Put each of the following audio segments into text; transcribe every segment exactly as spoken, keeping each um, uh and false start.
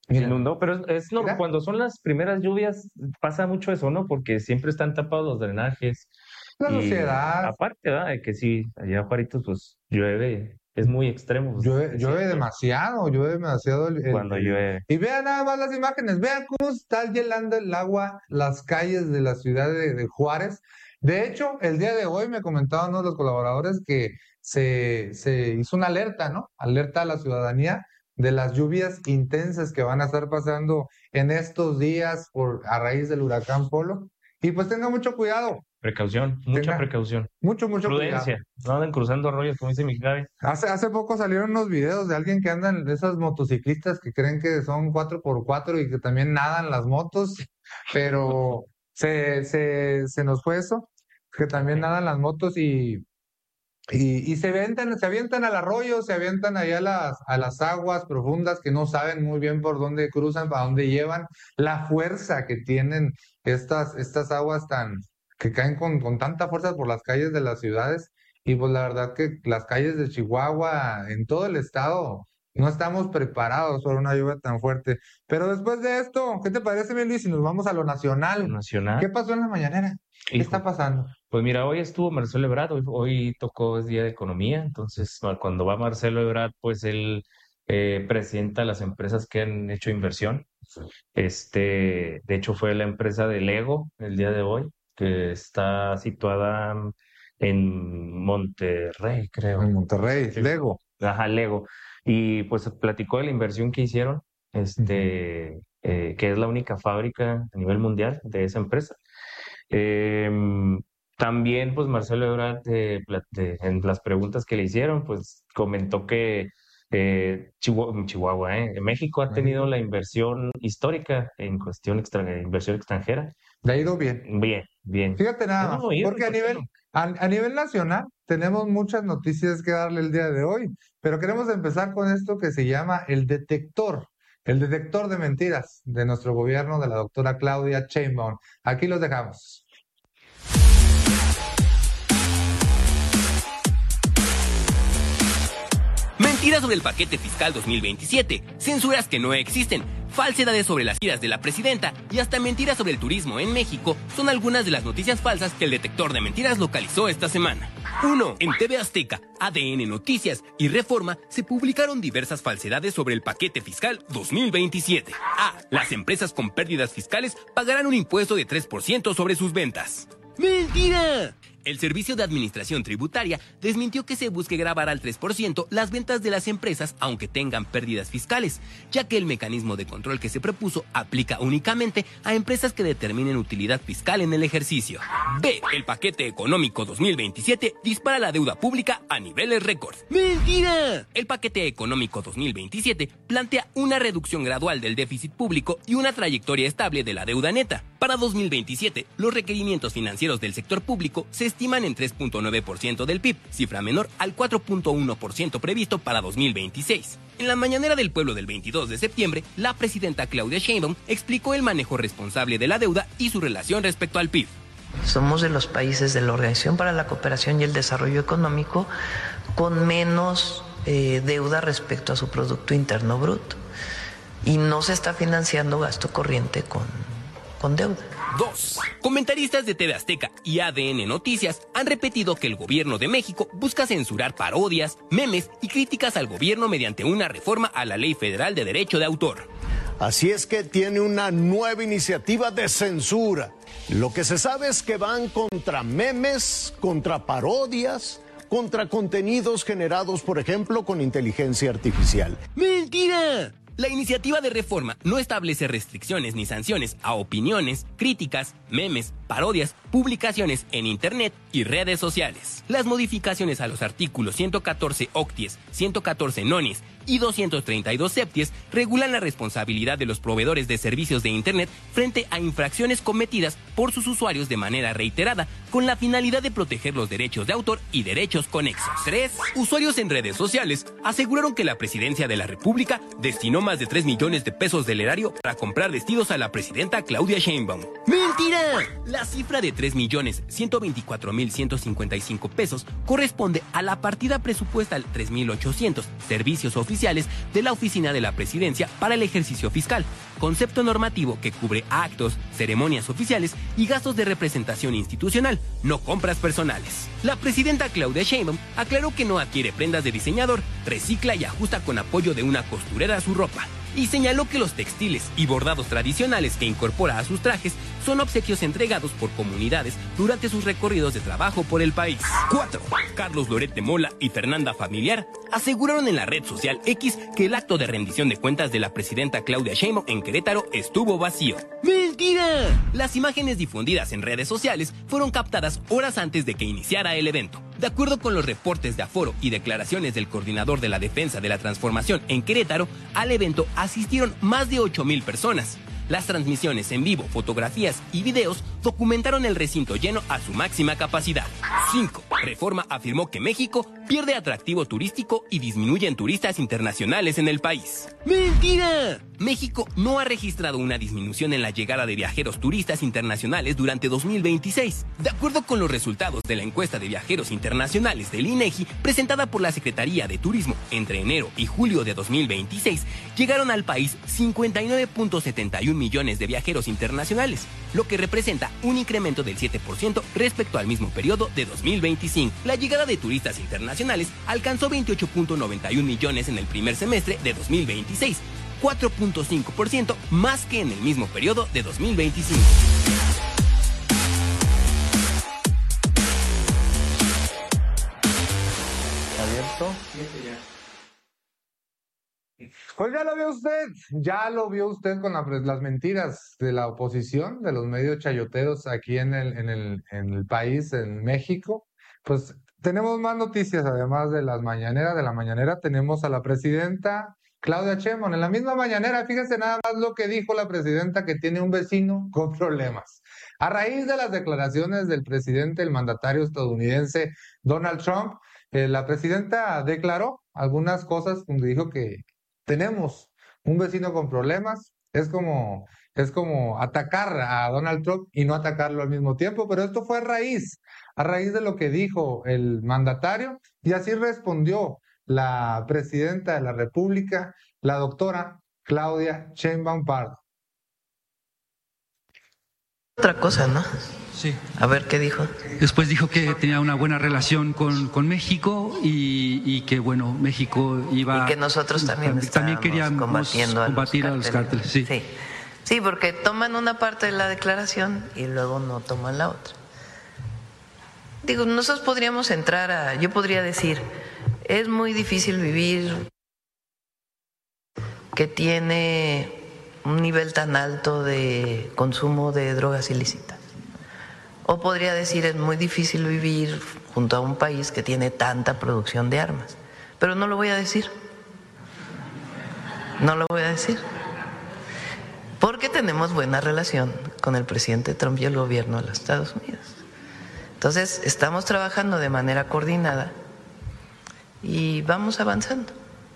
Se Mira, inundó, pero es, es normal, mira, cuando son las primeras lluvias pasa mucho eso, ¿no? Porque siempre están tapados los drenajes la y sociedad, aparte, ¿verdad? De que sí, allá Juaritos pues llueve, es muy extremo, pues llueve, es llueve cierto, demasiado, llueve demasiado el, el- cuando el- llueve. Y vean nada más las imágenes, vean cómo está llenando el agua las calles de la ciudad de, de Juárez. De hecho, el día de hoy me comentaban uno de los colaboradores que se, se hizo una alerta, ¿no? Alerta a la ciudadanía de las lluvias intensas que van a estar pasando en estos días por, a raíz del huracán Polo. Y pues tenga mucho cuidado, Precaución, mucha tenga precaución, mucho, mucho cuidado. prudencia, no anden cruzando arroyos, como dice mi Javi. Hace, hace poco salieron unos videos de alguien que andan, de esas motociclistas que creen que son cuatro por cuatro y que también nadan las motos, pero se, se, se nos fue eso, que también nadan las motos y, y, y se avientan, se avientan al arroyo, se avientan allá a las, a las aguas profundas que no saben muy bien por dónde cruzan, para dónde llevan, la fuerza que tienen estas, estas aguas tan, que caen con, con tanta fuerza por las calles de las ciudades. Y pues la verdad que las calles de Chihuahua, en todo el estado, no estamos preparados para una lluvia tan fuerte. Pero después de esto, ¿qué te parece, mi Luis, si nos vamos a lo nacional? Nacional, ¿Qué pasó en la mañanera? ¿Qué está hijo. pasando? Pues mira, hoy estuvo Marcelo Ebrard, hoy, hoy tocó, es día de economía, entonces ma- cuando va Marcelo Ebrard, pues él eh, presenta las empresas que han hecho inversión. Este, de hecho, fue la empresa de Lego el día de hoy, que está situada en Monterrey, En creo. Monterrey, Sí. Lego. Ajá, Lego. Y pues platicó de la inversión que hicieron, Ujú. este, eh, que es la única fábrica a nivel mundial de esa empresa. Em, También, pues Marcelo Ebrard, eh, pla- de- en las preguntas que le hicieron, pues comentó que eh, Chihuahua, Chihuahua, eh, México ha tenido México. la inversión histórica en cuestión extra- inversión extranjera. Le ha ido bien. Bien, bien. Fíjate nada Es más, bueno oírlo, ¿y porque a por qué no? nivel, a, a nivel nacional tenemos muchas noticias que darle el día de hoy, pero queremos empezar con esto que se llama el detector, el detector de mentiras de nuestro gobierno, de la doctora Claudia Sheinbaum. Aquí los dejamos. Mentiras sobre el paquete fiscal dos mil veintisiete, censuras que no existen, falsedades sobre las giras de la presidenta y hasta mentiras sobre el turismo en México son algunas de las noticias falsas que el detector de mentiras localizó esta semana. uno. En T V Azteca, A D N Noticias y Reforma se publicaron diversas falsedades sobre el paquete fiscal dos mil veintisiete. A. Las empresas con pérdidas fiscales pagarán un impuesto de tres por ciento sobre sus ventas. ¡Mentira! El Servicio de Administración Tributaria desmintió que se busque gravar al tres por ciento las ventas de las empresas aunque tengan pérdidas fiscales, ya que el mecanismo de control que se propuso aplica únicamente a empresas que determinen utilidad fiscal en el ejercicio. B. El paquete económico dos mil veintisiete dispara la deuda pública a niveles récord. ¡Mentira! El paquete económico dos mil veintisiete plantea una reducción gradual del déficit público y una trayectoria estable de la deuda neta. Para dos mil veintisiete, los requerimientos financieros del sector público se estiman en tres punto nueve por ciento del P I B, cifra menor al cuatro punto uno por ciento previsto para dos mil veintiséis. En la mañanera del pueblo del veintidós de septiembre, la presidenta Claudia Sheinbaum explicó el manejo responsable de la deuda y su relación respecto al P I B. Somos de los países de la Organización para la Cooperación y el Desarrollo Económico con menos eh, deuda respecto a su Producto Interno Bruto. Y no se está financiando gasto corriente con, con deuda. dos. Comentaristas de T V Azteca y A D N Noticias han repetido que el gobierno de México busca censurar parodias, memes y críticas al gobierno mediante una reforma a la Ley Federal de Derecho de Autor. Así es que tiene una nueva iniciativa de censura. Lo que se sabe es que van contra memes, contra parodias, contra contenidos generados, por ejemplo, con inteligencia artificial. ¡Mentira! La iniciativa de reforma no establece restricciones ni sanciones a opiniones, críticas, memes, parodias, publicaciones en Internet y redes sociales. Las modificaciones a los artículos ciento catorce octies, ciento catorce nonies y doscientos treinta y dos septies regulan la responsabilidad de los proveedores de servicios de Internet frente a infracciones cometidas por sus usuarios de manera reiterada, con la finalidad de proteger los derechos de autor y derechos conexos. tres. Usuarios en redes sociales aseguraron que la presidencia de la República destinó más de tres millones de pesos del erario para comprar vestidos a la presidenta Claudia Sheinbaum. ¡Mentira! La cifra de tres millones ciento veinticuatro mil ciento cincuenta y cinco pesos corresponde a la partida presupuestal tres mil ochocientos, servicios oficiales de la Oficina de la Presidencia para el ejercicio fiscal, concepto normativo que cubre actos, ceremonias oficiales y gastos de representación institucional, no compras personales. La presidenta Claudia Sheinbaum aclaró que no adquiere prendas de diseñador, recicla y ajusta con apoyo de una costurera su ropa. Y señaló que los textiles y bordados tradicionales que incorpora a sus trajes son obsequios entregados por comunidades durante sus recorridos de trabajo por el país. cuatro. Carlos Loret de Mola y Fernanda Familiar aseguraron en la red social X que el acto de rendición de cuentas de la presidenta Claudia Sheinbaum en Querétaro estuvo vacío. ¡Mentira! Las imágenes difundidas en redes sociales fueron captadas horas antes de que iniciara el evento. De acuerdo con los reportes de aforo y declaraciones del coordinador de la Defensa de la Transformación en Querétaro, al evento asistieron más de ocho mil personas. Las transmisiones en vivo, fotografías y videos documentaron el recinto lleno a su máxima capacidad. cinco. Reforma afirmó que México pierde atractivo turístico y disminuyen turistas internacionales en el país. ¡Mentira! México no ha registrado una disminución en la llegada de viajeros turistas internacionales durante dos mil veintiséis. De acuerdo con los resultados de la encuesta de viajeros internacionales del INEGI, presentada por la Secretaría de Turismo entre enero y julio de dos mil veintiséis, llegaron al país cincuenta y nueve punto setenta y uno millones de viajeros internacionales, lo que representa un incremento del siete por ciento respecto al mismo periodo de dos mil veinticinco. La llegada de turistas internacionales alcanzó veintiocho punto noventa y uno millones en el primer semestre de dos mil veintiséis, cuatro punto cinco por ciento más que en el mismo periodo de dos mil veinticinco. ¿Abierto? Pues ya lo vio usted, ya lo vio usted con la, las mentiras de la oposición, de los medios chayoteros aquí en el, en el, en el país, en México. Pues tenemos más noticias, además de las mañaneras, de la mañanera tenemos a la presidenta Claudia Sheinbaum. En la misma mañanera, fíjense nada más lo que dijo la presidenta, que tiene un vecino con problemas. A raíz de las declaraciones del presidente, el mandatario estadounidense Donald Trump, eh, la presidenta declaró algunas cosas donde dijo que tenemos un vecino con problemas. Es como, es como atacar a Donald Trump y no atacarlo al mismo tiempo, pero esto fue a raíz, a raíz de lo que dijo el mandatario, y así respondió la presidenta de la República, la doctora Claudia Sheinbaum Pardo. Otra cosa, ¿no? Sí. A ver, ¿qué dijo? Después dijo que tenía una buena relación con, con México y, y que, bueno, México iba... Y que nosotros también, también queríamos combatiendo combatir a los los cárteles. cárteles. Sí. Sí. Sí, porque toman una parte de la declaración y luego no toman la otra. Digo, nosotros podríamos entrar a... Yo podría decir, es muy difícil vivir que tiene un nivel tan alto de consumo de drogas ilícitas. O podría decir, es muy difícil vivir junto a un país que tiene tanta producción de armas. Pero no lo voy a decir. No lo voy a decir. Porque tenemos buena relación con el presidente Trump y el gobierno de los Estados Unidos. Entonces, estamos trabajando de manera coordinada y vamos avanzando.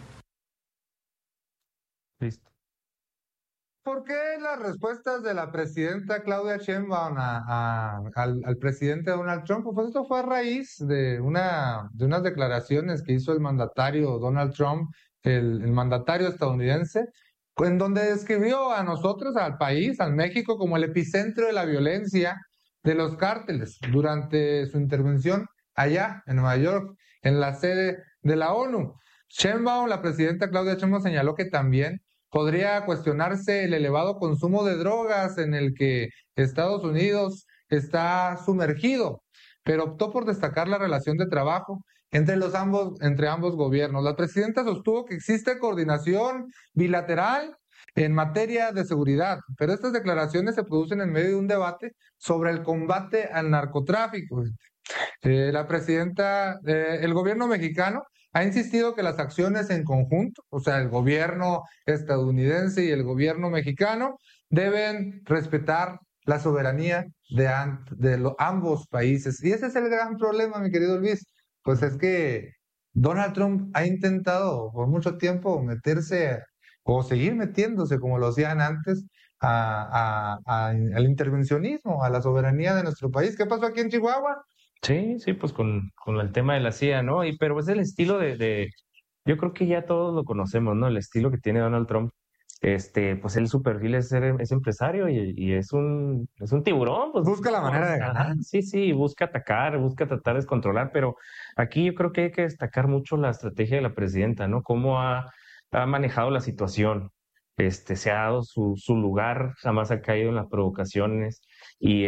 Listo. ¿Por qué las respuestas de la presidenta Claudia Sheinbaum a, a, al, al presidente Donald Trump? Pues esto fue a raíz de, una, de unas declaraciones que hizo el mandatario Donald Trump, el, el mandatario estadounidense, en donde describió a nosotros, al país, al México, como el epicentro de la violencia de los cárteles durante su intervención allá en Nueva York, en la sede de la ONU. Sheinbaum, la presidenta Claudia Sheinbaum, señaló que también podría cuestionarse el elevado consumo de drogas en el que Estados Unidos está sumergido, pero optó por destacar la relación de trabajo entre los ambos, entre ambos gobiernos. La presidenta sostuvo que existe coordinación bilateral en materia de seguridad, pero estas declaraciones se producen en medio de un debate sobre el combate al narcotráfico. Eh, la presidenta, eh, el gobierno mexicano ha insistido que las acciones en conjunto, o sea, el gobierno estadounidense y el gobierno mexicano, deben respetar la soberanía de, de los, ambos países. Y ese es el gran problema, mi querido Luis. Pues es que Donald Trump ha intentado por mucho tiempo meterse o seguir metiéndose como lo hacían antes a, a- a- al intervencionismo, a la soberanía de nuestro país. ¿Qué pasó aquí en Chihuahua? Sí, sí, pues con, con el tema de la C I A, ¿no? Y pero es el estilo de, de, yo creo que ya todos lo conocemos, ¿no? El estilo que tiene Donald Trump. Este, pues él, su perfil es ser, es empresario y, y es un, es un tiburón, pues. Busca la manera de Ajá, ganar. sí, sí, busca atacar, busca tratar de descontrolar, pero aquí yo creo que hay que destacar mucho la estrategia de la presidenta, ¿no? Cómo ha, ha manejado la situación. Este, se ha dado su, su lugar, jamás ha caído en las provocaciones y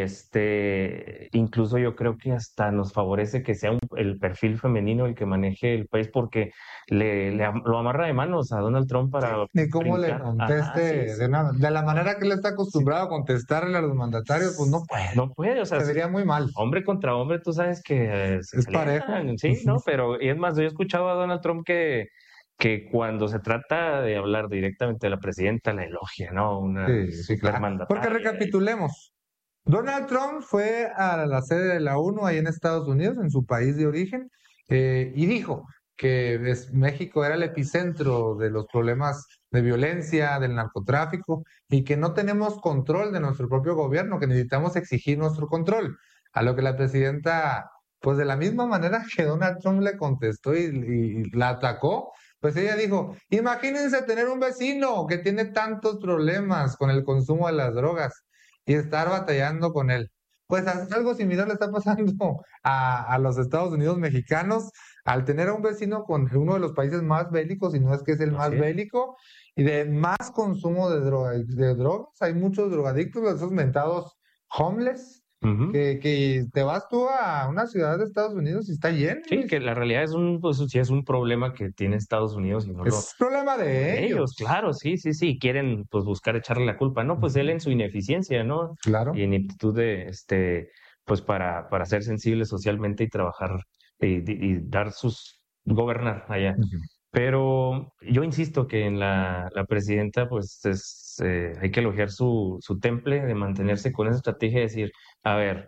este, incluso yo creo que hasta nos favorece que sea un- el perfil femenino el que maneje el país porque le, le am- lo amarra de manos a Donald Trump para Ni cómo le brincar. Ajá, sí, conteste sí, de, una- de la manera que él está acostumbrado a contestarle a los mandatarios, pues no puede. no puede, o sea, Se si- vería muy mal. hombre contra hombre, tú sabes que eh, se Es parejo. calientan, sí, ¿no? Pero y es más, yo he escuchado a Donald Trump que, que cuando se trata de hablar directamente de la presidenta, la elogia, ¿no? Una Sí, sí, claro. Porque supermandataria. recapitulemos. Donald Trump fue a la sede de la ONU ahí en Estados Unidos, en su país de origen, eh, y dijo que es- México era el epicentro de los problemas de violencia, del narcotráfico, y que no tenemos control de nuestro propio gobierno, que necesitamos exigir nuestro control. A lo que la presidenta, pues de la misma manera que Donald Trump le contestó y, y la atacó, pues ella dijo, imagínense tener un vecino que tiene tantos problemas con el consumo de las drogas y estar batallando con él. Pues a- algo similar le está pasando a, a los Estados Unidos mexicanos al tener a un vecino con uno de los países más bélicos, y no es que es el más Así es. bélico, y de más consumo de, droga, de drogas. Hay muchos drogadictos, esos mentados homeless, Ujú. que, que te vas tú a una ciudad de Estados Unidos y está lleno. Sí, Luis. que la realidad es un, pues sí es un problema que tiene Estados Unidos y no lo, Es problema de ellos, ellos. claro, sí, sí, sí, quieren pues buscar echarle la culpa, ¿no? Pues él en su ineficiencia, ¿no? Claro. Y en actitud de, este, pues para, para ser sensible socialmente y trabajar y, y dar sus, gobernar allá. Ujú. Pero yo insisto que en la, la presidenta, pues es, eh, hay que elogiar su, su temple de mantenerse con esa estrategia de decir, a ver,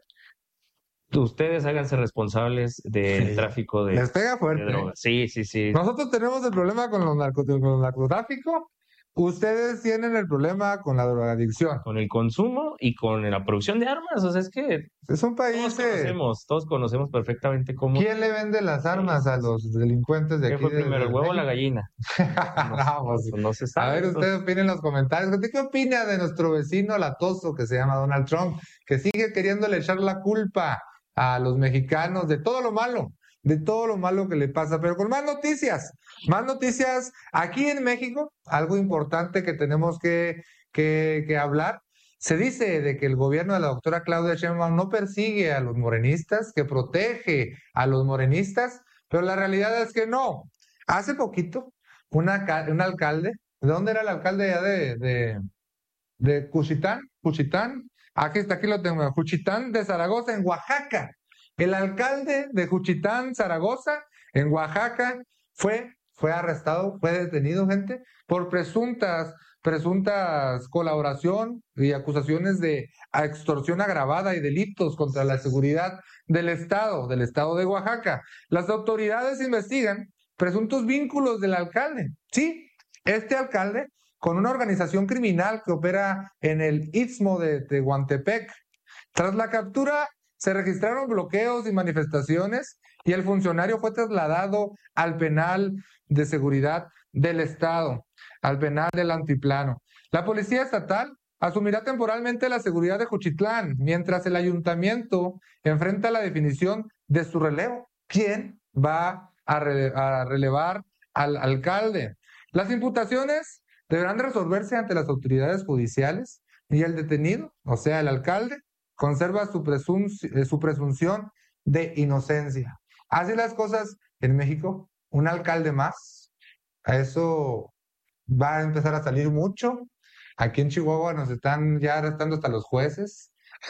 ustedes háganse responsables del Sí. tráfico de, Les pega de fuerte. ¿eh? drogas. Sí, sí, sí. Nosotros tenemos el problema con los narco- con el narcotráfico. Ustedes tienen el problema con la drogadicción. Con el consumo y con la producción de armas. O sea, es que Es un todos país que... conocemos, todos conocemos perfectamente cómo. ¿Quién le vende las armas a los delincuentes de ¿Qué aquí? fue de- primero, de el huevo o la México? gallina? No, No, pues, no, no se a sabe. ver, Entonces, ustedes opinen en los comentarios. ¿Usted qué opina de nuestro vecino latoso que se llama Donald Trump, que sigue queriéndole echar la culpa a los mexicanos de todo lo malo, de todo lo malo que le pasa? Pero con más noticias, más noticias aquí en México, algo importante que tenemos que, que, que hablar. Se dice de que el gobierno de la doctora Claudia Sheinbaum no persigue a los morenistas, que protege a los morenistas, pero la realidad es que no. Hace poquito, una, ca- un alcalde, ¿de dónde era el alcalde ya de, de, de Cuchitán? Cuchitán, aquí está, aquí lo tengo, Juchitán de Zaragoza, en Oaxaca. El alcalde de Juchitán, Zaragoza, en Oaxaca, fue, fue arrestado, fue detenido, gente, por presuntas, presuntas colaboración y acusaciones de extorsión agravada y delitos contra la seguridad del Estado, del Estado de Oaxaca. Las autoridades investigan presuntos vínculos del alcalde. Sí, este alcalde con una organización criminal que opera en el Istmo de Tehuantepec. Tras la captura, se registraron bloqueos y manifestaciones y el funcionario fue trasladado al penal de seguridad del Estado, al penal del Altiplano. La Policía Estatal asumirá temporalmente la seguridad de Juchitlán, mientras el ayuntamiento enfrenta la definición de su relevo. ¿Quién va a, rele- a relevar al alcalde? Las imputaciones deberán resolverse ante las autoridades judiciales y el detenido, o sea, el alcalde, conserva su, presunci- eh, su presunción de inocencia. Así las cosas en México, un alcalde más, a eso va a empezar a salir mucho. Aquí en Chihuahua nos están ya arrestando hasta los jueces.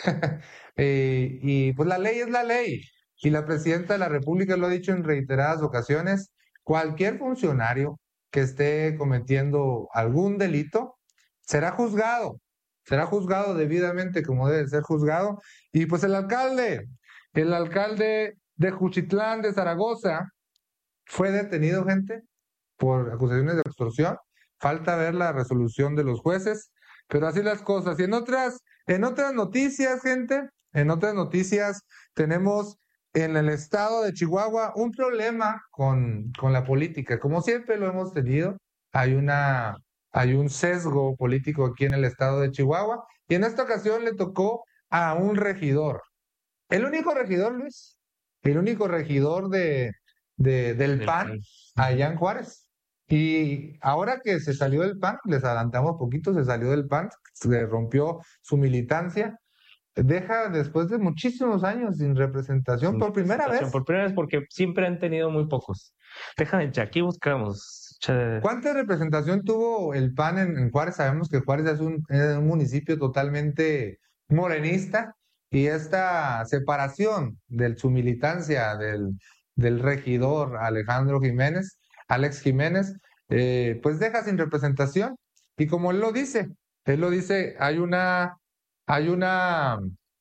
Eh, y pues la ley es la ley. Y la presidenta de la República lo ha dicho en reiteradas ocasiones, cualquier funcionario que esté cometiendo algún delito será juzgado, será juzgado debidamente como debe ser juzgado. Y pues el alcalde, el alcalde de Juchitlán de Zaragoza fue detenido, gente, por acusaciones de extorsión. falta ver la resolución de los jueces, pero así las cosas. Y en otras, en otras noticias, gente, en otras noticias tenemos en el estado de Chihuahua un problema con, con la política. Como siempre lo hemos tenido, hay una, hay un sesgo político aquí en el estado de Chihuahua, y en esta ocasión le tocó a un regidor. El único regidor, Luis, el único regidor de, de, del P A N allá en Juárez. Y ahora que se salió del P A N, les adelantamos poquito, se salió del P A N, se rompió su militancia, deja después de muchísimos años sin representación Sin por primera representación, vez. Por primera vez, porque siempre han tenido muy pocos. Déjame, aquí buscamos. Che. ¿Cuánta representación tuvo el P A N en, en Juárez? Sabemos que Juárez es un, es un municipio totalmente morenista, y esta separación de su militancia del, del regidor Alejandro Jiménez, Alex Jiménez, eh, pues deja sin representación. Y como él lo dice, él lo dice, hay una, hay una,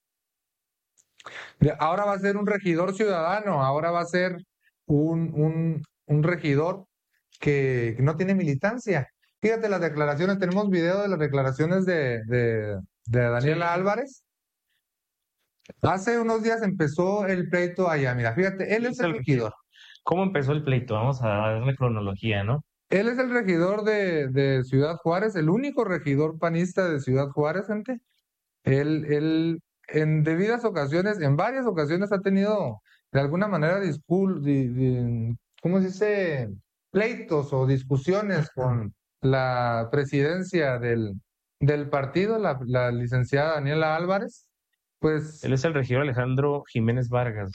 ahora va a ser un regidor ciudadano, ahora va a ser un, un, un regidor que no tiene militancia. Fíjate las declaraciones, tenemos video de las declaraciones de, de, de Daniela Sí. Álvarez. Hace unos días empezó el pleito allá, mira, fíjate, él es el regidor. ¿Cómo empezó el pleito? Vamos a darle cronología, ¿no? Él es el regidor de, de Ciudad Juárez, el único regidor panista de Ciudad Juárez, gente. Él, él en debidas ocasiones, en varias ocasiones ha tenido de alguna manera discul, di- di- ¿cómo se dice? Pleitos o discusiones con la presidencia del, del partido, la, la licenciada Daniela Álvarez. Pues Él es el regidor Alejandro Jiménez Vargas.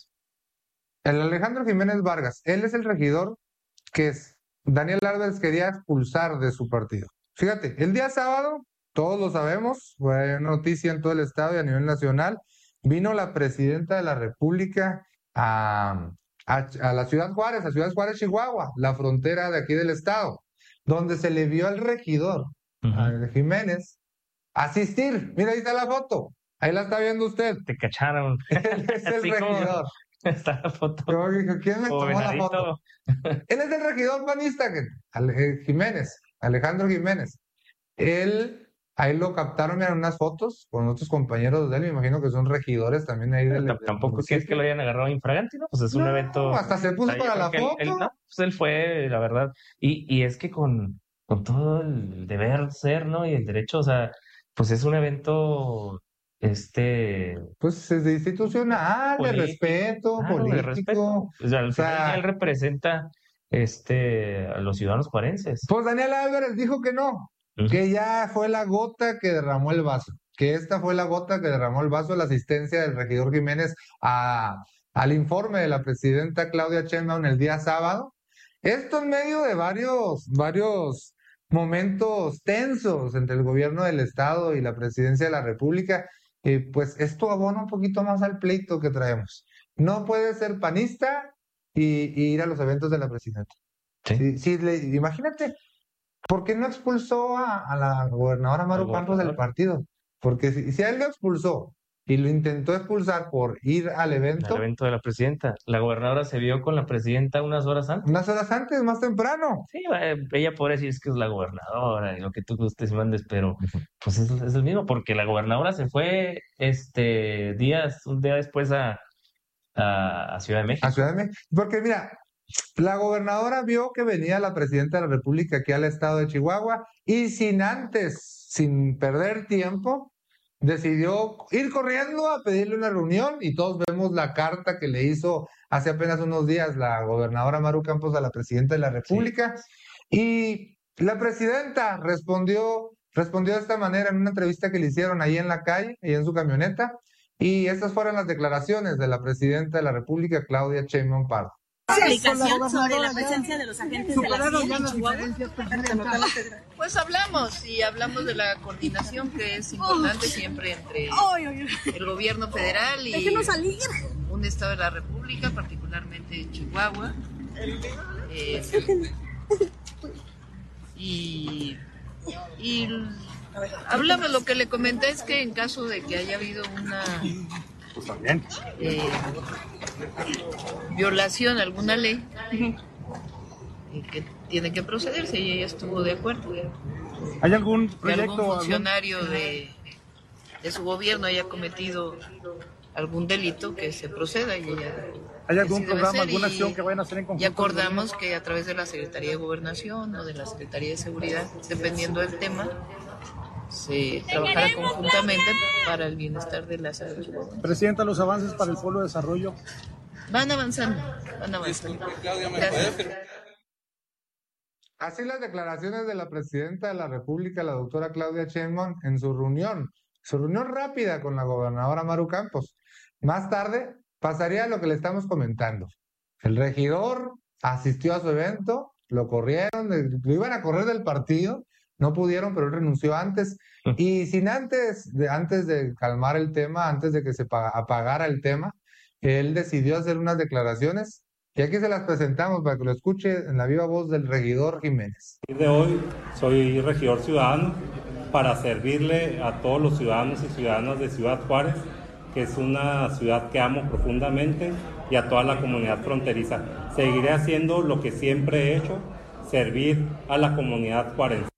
el Alejandro Jiménez Vargas, él es el regidor que es, Daniel Álvarez quería expulsar de su partido. Fíjate, el día sábado, todos lo sabemos, fue noticia en todo el estado y a nivel nacional, vino la presidenta de la República a, a, a la Ciudad Juárez, a Ciudad Juárez, Chihuahua, la frontera de aquí del estado, donde se le vio al regidor, Ujú. a Jiménez, asistir. Mira, ahí está la foto, ahí la está viendo usted. Te cacharon. Él es el Así como regidor. está la foto. Yo dije, ¿quién me Como tomó la venadito. foto? Él es el regidor panista, que- Ale- eh, Jiménez, Alejandro Jiménez. Él, ahí lo captaron, miran unas fotos con otros compañeros de él, me imagino que son regidores también ahí del, T- del Tampoco si es que municipio. lo hayan agarrado infragante, ¿no? Pues es un No, evento. hasta se O puso sea, yo para creo la que él, él- foto. no, pues él fue, la verdad. Y, y es que con, con todo el deber ser, ¿no? Y el derecho, o sea, pues es un evento, este, Pues es de institucional, de político, respeto, claro, de respeto. político. O sea, al O final sea, él representa, este, a los ciudadanos juarenses. pues Daniel Álvarez dijo que no, Ujú. que ya fue la gota que derramó el vaso, que esta fue la gota que derramó el vaso, la asistencia del regidor Jiménez a, al informe de la presidenta Claudia Sheinbaum el día sábado. Esto en medio de varios, varios momentos tensos entre el gobierno del estado y la presidencia de la República, y pues esto abona un poquito más al pleito que traemos. No puede ser panista y, y ir a los eventos de la presidenta. Sí. Sí, sí, le- imagínate, ¿por qué no expulsó a, a la gobernadora Maru Al Campos del gobernador. partido? Porque si, si a él lo expulsó y lo intentó expulsar por ir al Al evento, evento de la presidenta. La gobernadora se vio con la presidenta unas horas antes. unas horas antes, más temprano. Sí, eh, ella podría decir es que es la gobernadora y lo que tú gustes y mandes, pero pues es, es el mismo, porque la gobernadora se fue este días, un día después a, a, a Ciudad de México. A Ciudad de México. Porque mira, la gobernadora vio que venía la presidenta de la República aquí al estado de Chihuahua y sin antes, sin perder tiempo, decidió ir corriendo a pedirle una reunión, y todos vemos la carta que le hizo hace apenas unos días la gobernadora Maru Campos a la presidenta de la República. Y la presidenta respondió, respondió de esta manera en una entrevista que le hicieron ahí en la calle, ahí en su camioneta. Y estas fueron las declaraciones de la presidenta de la República, Claudia Sheinbaum Pardo. Explicación sobre la presencia de los agentes de la C I E en Chihuahua. Pues hablamos y hablamos de la coordinación que es importante siempre entre el gobierno federal y un estado de la República, particularmente Chihuahua. Eh, y, y hablamos, lo que le comenté es que en caso de que haya habido una eh, violación a alguna ley, y que tiene que procederse, y ella estuvo de acuerdo. ¿Hay algún proyecto? Que algún funcionario algún... de, de su gobierno haya cometido algún delito, que se proceda, y ella... ¿Hay algún programa, alguna acción que vayan a hacer en conjunto? Y acordamos que a través de la Secretaría de Gobernación o de la Secretaría de Seguridad, dependiendo del tema, se trabajará conjuntamente para el bienestar de la salud. Presidenta, los avances para el Polo de Desarrollo. Van avanzando, van avanzando. Gracias. Así las declaraciones de la Presidenta de la República, la doctora Claudia Sheinbaum, en su reunión, su reunión rápida con la gobernadora Maru Campos. Más tarde pasaría a lo que le estamos comentando. El regidor asistió a su evento, lo corrieron, lo iban a correr del partido, no pudieron, pero él renunció antes. Y sin antes de, antes de calmar el tema, antes de que se apagara el tema, él decidió hacer unas declaraciones y aquí se las presentamos para que lo escuche en la viva voz del regidor Jiménez. De hoy soy regidor ciudadano para servirle a todos los ciudadanos y ciudadanas de Ciudad Juárez, que es una ciudad que amo profundamente, y a toda la comunidad fronteriza. Seguiré haciendo lo que siempre he hecho, servir a la comunidad juarense.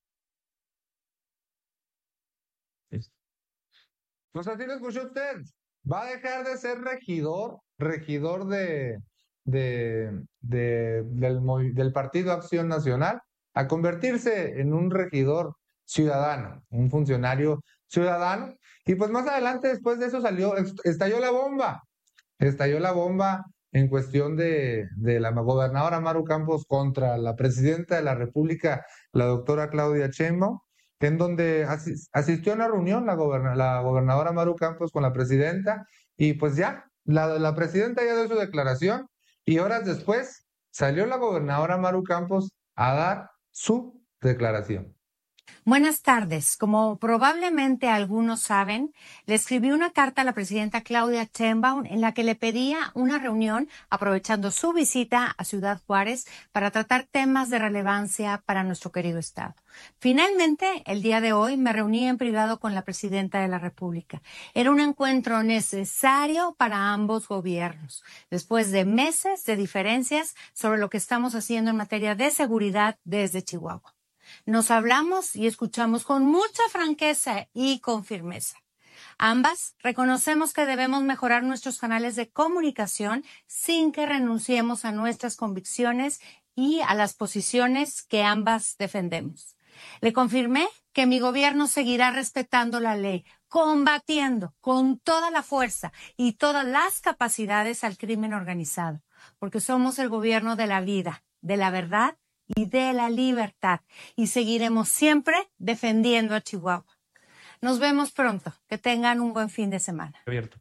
Pues así lo escuchó usted. Va a dejar de ser regidor, regidor de, de, de, del, del Partido Acción Nacional, a convertirse en un regidor ciudadano, un funcionario ciudadano. Y pues más adelante, después de eso, salió, estalló la bomba. Estalló la bomba en cuestión de, de la gobernadora Maru Campos contra la presidenta de la República, la doctora Claudia Sheinbaum, en donde asistió a una reunión la, goberna, la gobernadora Maru Campos con la presidenta, y pues ya, la, la presidenta ya dio su declaración, y horas después salió la gobernadora Maru Campos a dar su declaración. Buenas tardes. Como probablemente algunos saben, le escribí una carta a la presidenta Claudia Sheinbaum en la que le pedía una reunión aprovechando su visita a Ciudad Juárez para tratar temas de relevancia para nuestro querido estado. Finalmente, el día de hoy me reuní en privado con la presidenta de la República. Era un encuentro necesario para ambos gobiernos, después de meses de diferencias sobre lo que estamos haciendo en materia de seguridad desde Chihuahua. Nos hablamos y escuchamos con mucha franqueza y con firmeza. Ambas reconocemos que debemos mejorar nuestros canales de comunicación sin que renunciemos a nuestras convicciones y a las posiciones que ambas defendemos. Le confirmé que mi gobierno seguirá respetando la ley, combatiendo con toda la fuerza y todas las capacidades al crimen organizado, porque somos el gobierno de la vida, de la verdad y de la libertad, y seguiremos siempre defendiendo a Chihuahua. Nos vemos pronto. Que tengan un buen fin de semana. Abierto.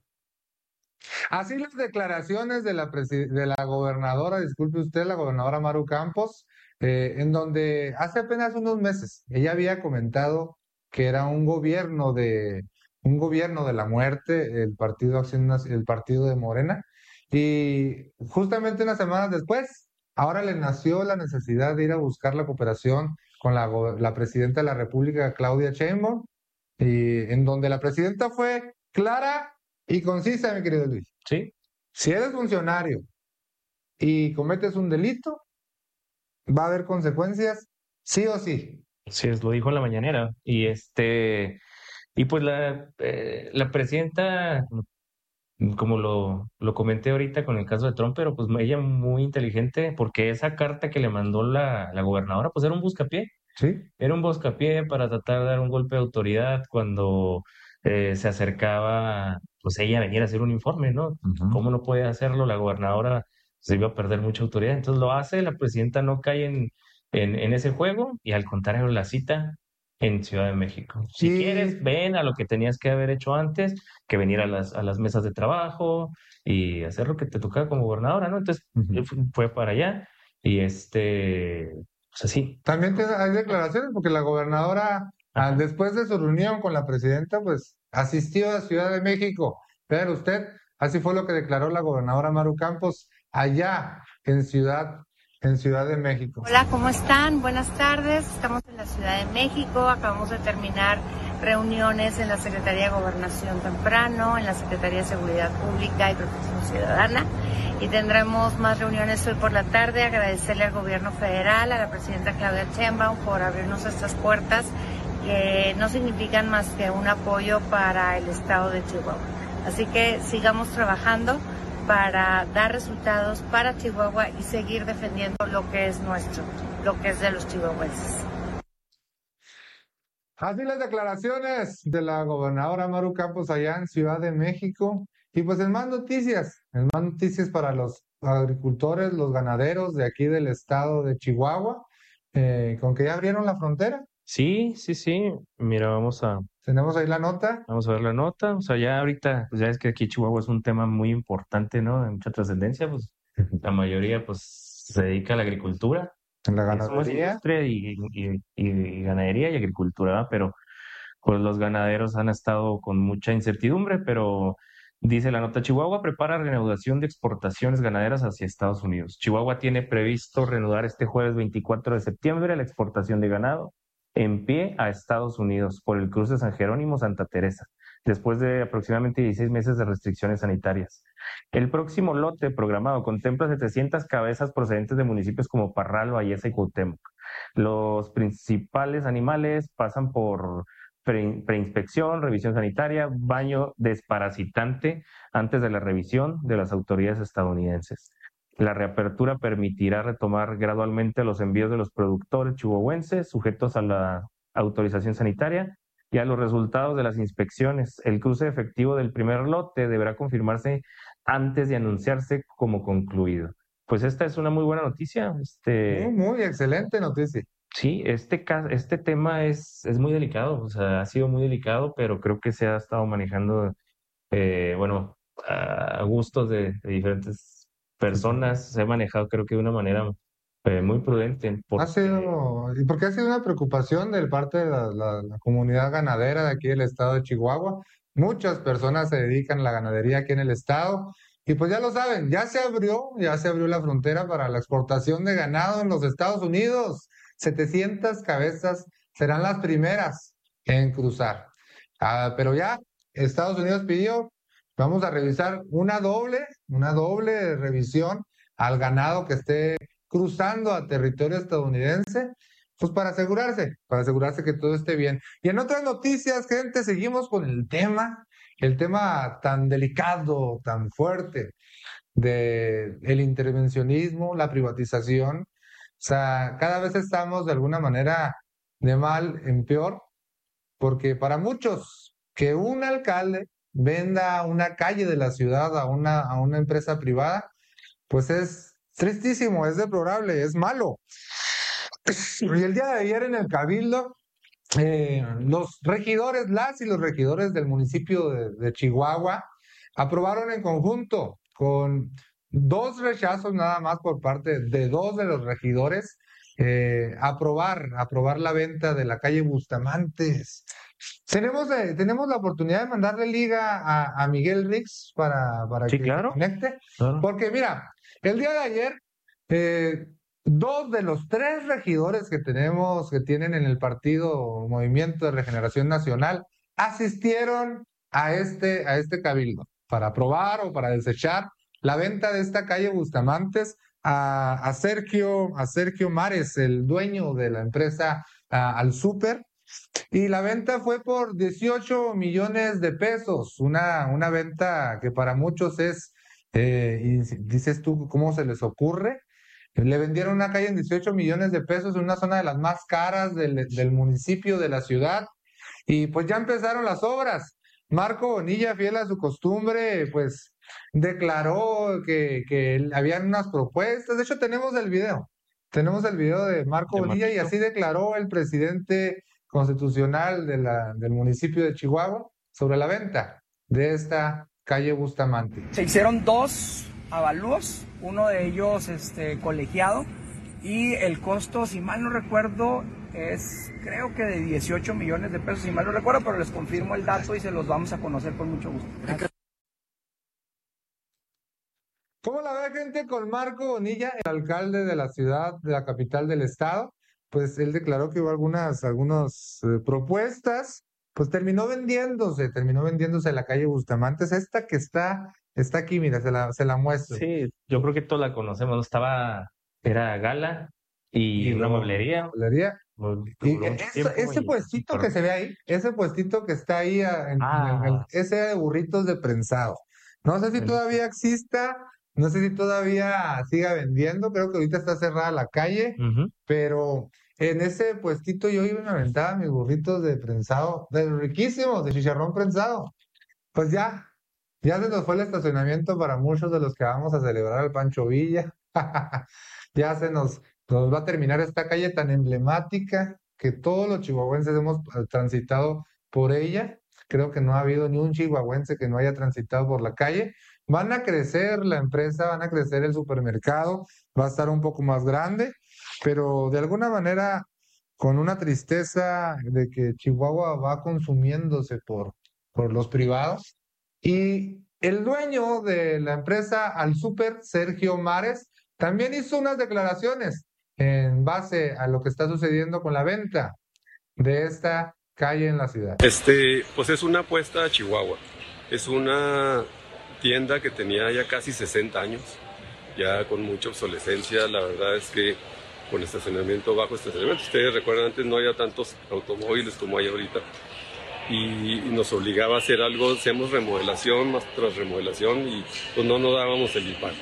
Así las declaraciones de la, de la gobernadora, disculpe usted, la gobernadora Maru Campos, eh, en donde hace apenas unos meses ella había comentado que era un gobierno de un gobierno de la muerte, el partido Acción, el partido de Morena, y justamente unas semanas después, ahora le nació la necesidad de ir a buscar la cooperación con la, la presidenta de la República, Claudia Sheinbaum, y en donde la presidenta fue clara y concisa, mi querido Luis. Sí. Si eres funcionario y cometes un delito, va a haber consecuencias, sí o sí. Sí, lo dijo en la mañanera. Y este, y pues la, eh, la presidenta, como lo, lo comenté ahorita con el caso de Trump, pero pues ella muy inteligente, porque esa carta que le mandó la, la gobernadora, pues era un buscapié. Sí. Era un buscapié para tratar de dar un golpe de autoridad cuando eh, se acercaba, pues ella a venir a hacer un informe, ¿no? Uh-huh. ¿Cómo no puede hacerlo? La gobernadora se iba a perder mucha autoridad. Entonces lo hace, la presidenta no cae en, en, en ese juego, y al contrario la cita en Ciudad de México. Si sí. quieres, ven a lo que tenías que haber hecho antes, que venir a las, a las mesas de trabajo y hacer lo que te tocaba como gobernadora, ¿no? Entonces uh-huh. fue para allá y este, pues así. También te, hay declaraciones porque la gobernadora, al, después de su reunión con la presidenta, pues asistió a Ciudad de México. Pero usted, así fue lo que declaró la gobernadora Maru Campos allá en Ciudad en Ciudad de México. Hola, ¿cómo están? Buenas tardes. Estamos en la Ciudad de México. Acabamos de terminar reuniones en la Secretaría de Gobernación temprano, en la Secretaría de Seguridad Pública y Protección Ciudadana, y tendremos más reuniones hoy por la tarde. Agradecerle al gobierno federal, a la presidenta Claudia Sheinbaum por abrirnos estas puertas que no significan más que un apoyo para el estado de Chihuahua. Así que sigamos trabajando para dar resultados para Chihuahua y seguir defendiendo lo que es nuestro, lo que es de los chihuahuenses. Así las declaraciones de la gobernadora Maru Campos allá en Ciudad de México. Y pues en más noticias, en más noticias para los agricultores, los ganaderos de aquí del estado de Chihuahua, eh, con que ya abrieron la frontera. Sí, sí, sí. Mira, vamos a... Tenemos ahí la nota. Vamos a ver la nota. O sea, ya ahorita, pues ya es que aquí Chihuahua es un tema muy importante, ¿no? De mucha trascendencia, pues la mayoría pues se dedica a la agricultura. En la Somos ganadería. industria y, y, y- y ganadería y agricultura, ¿verdad? Pero pues los ganaderos han estado con mucha incertidumbre, pero dice la nota, Chihuahua prepara reanudación de exportaciones ganaderas hacia Estados Unidos. Chihuahua tiene previsto reanudar este jueves veinticuatro de septiembre la exportación de ganado en pie a Estados Unidos por el cruce San Jerónimo-Santa Teresa, después de aproximadamente dieciséis meses de restricciones sanitarias. El próximo lote programado contempla setecientas cabezas procedentes de municipios como Parral, Bayesa y Cuauhtémoc. Los principales animales pasan por pre- preinspección, revisión sanitaria, baño desparasitante antes de la revisión de las autoridades estadounidenses. La reapertura permitirá retomar gradualmente los envíos de los productores chihuahuenses sujetos a la autorización sanitaria y a los resultados de las inspecciones. El cruce efectivo del primer lote deberá confirmarse antes de anunciarse como concluido. Pues esta es una muy buena noticia. Este, Muy, muy excelente noticia. sí, este, ca- este tema es, es muy delicado, o sea, ha sido muy delicado, pero creo que se ha estado manejando, eh, bueno, a gustos de, de diferentes personas. Se ha manejado, creo que de una manera eh, muy prudente, Ha porque sido, y porque ha sido una preocupación de parte de la, la- la comunidad ganadera de aquí del estado de Chihuahua. Muchas personas se dedican a la ganadería aquí en el estado. Y pues ya lo saben, ya se abrió, ya se abrió la frontera para la exportación de ganado en los Estados Unidos. setecientas cabezas serán las primeras en cruzar. Ah, pero ya Estados Unidos pidió, vamos a revisar una doble, una doble revisión al ganado que esté cruzando a territorio estadounidense, pues para asegurarse, para asegurarse que todo esté bien. Y en otras noticias, gente, seguimos con el tema, el tema tan delicado, tan fuerte de el intervencionismo, la privatización. O sea, cada vez estamos de alguna manera de mal en peor, porque para muchos que un alcalde venda una calle de la ciudad a una, a una empresa privada, pues es tristísimo, es deplorable, es malo. Y el día de ayer en el Cabildo, eh, los regidores, las y los regidores del municipio de, de Chihuahua aprobaron en conjunto con dos rechazos nada más por parte de dos de los regidores, eh, aprobar, aprobar la venta de la calle Bustamantes. Tenemos, eh, tenemos la oportunidad de mandarle liga a, a Miguel Rix para, para sí, que claro, se conecte, claro. porque mira, el día de ayer, eh, dos de los tres regidores que tenemos, que tienen en el partido Movimiento de Regeneración Nacional, asistieron a este, a este cabildo para aprobar o para desechar la venta de esta calle Bustamantes a, a Sergio, a Sergio Mares, el dueño de la empresa a, Al Súper. Y la venta fue por dieciocho millones de pesos, una, una venta que para muchos es, eh, y dices tú, ¿cómo se les ocurre? Le vendieron una calle en dieciocho millones de pesos en una zona de las más caras del, del municipio, de la ciudad, y pues ya empezaron las obras. Marco Bonilla, fiel a su costumbre, pues declaró que, que habían unas propuestas. De hecho, tenemos el video, tenemos el video de Marco De Bonilla y Marquito. así declaró el presidente constitucional de la, del municipio de Chihuahua sobre la venta de esta calle Bustamante. Se hicieron dos avalúos, uno de ellos este, colegiado, y el costo, si mal no recuerdo, es creo que de dieciocho millones de pesos, si mal no recuerdo, pero les confirmo el dato y se los vamos a conocer con mucho gusto. ¿Cómo la ve, gente, con Marco Bonilla, el alcalde de la ciudad, de la capital del estado? Pues él declaró que hubo algunas, algunas eh, propuestas pues terminó vendiéndose, terminó vendiéndose la calle Bustamante. Es esta que está, está aquí, mira, se la, se la muestro. Sí, yo creo que todos la conocemos, ¿no? Estaba, era Gala y, Y una luego, mueblería. mueblería. Duró Y un ese, tiempo ese y- puestito que se ve ahí, ese puestito que está ahí, a- en, en el- en el- Ah, ese de burritos de prensado. No sé si el- todavía exista, no sé si todavía siga vendiendo, creo que ahorita está cerrada la calle, ujú. pero en ese puestito yo iba y me aventaba mis burritos de prensado, de riquísimos, de chicharrón prensado. Pues ya, ya se nos fue el estacionamiento para muchos de los que vamos a celebrar el Pancho Villa. Ya se nos, nos va a terminar esta calle tan emblemática que todos los chihuahuenses hemos eh, transitado por ella. Creo que no ha habido ni un chihuahuense que no haya transitado por la calle. Van a crecer la empresa, van a crecer el supermercado, va a estar un poco más grande, pero de alguna manera con una tristeza de que Chihuahua va consumiéndose por, por los privados. Y el dueño de la empresa Al Super, Sergio Mares, también hizo unas declaraciones en base a lo que está sucediendo con la venta de esta calle en la ciudad. Este, pues es una apuesta a Chihuahua. Es una tienda que tenía ya casi sesenta años, ya con mucha obsolescencia. La verdad es que con estacionamiento, bajo estacionamiento, ustedes recuerdan, antes no había tantos automóviles como hay ahorita. Y, y nos obligaba a hacer algo, hacemos remodelación más tras remodelación y pues no nos dábamos el impacto.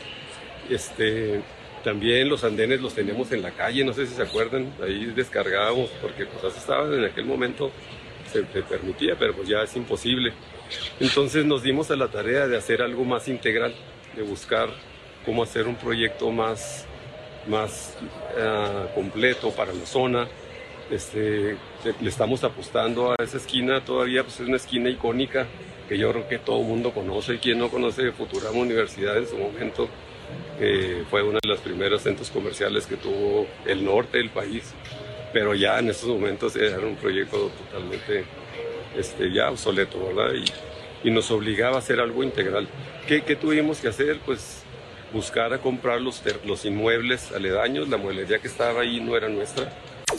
Este, también los andenes los teníamos en la calle, no sé si se acuerdan, ahí descargábamos porque pues así estaba en aquel momento, se, se permitía, pero pues ya es imposible. Entonces nos dimos a la tarea de hacer algo más integral, de buscar cómo hacer un proyecto más, más uh, completo para la zona. Este, le estamos apostando a esa esquina todavía, pues es una esquina icónica que yo creo que todo el mundo conoce. Y quien no conoce Futurama Universidad en su momento, eh, fue uno de los primeros centros comerciales que tuvo el norte del país, pero ya en estos momentos era un proyecto totalmente este, ya obsoleto, ¿verdad? Y, y nos obligaba a hacer algo integral. ¿Qué, qué tuvimos que hacer? Pues buscar a comprar los, los inmuebles aledaños. La mueblería que estaba ahí no era nuestra.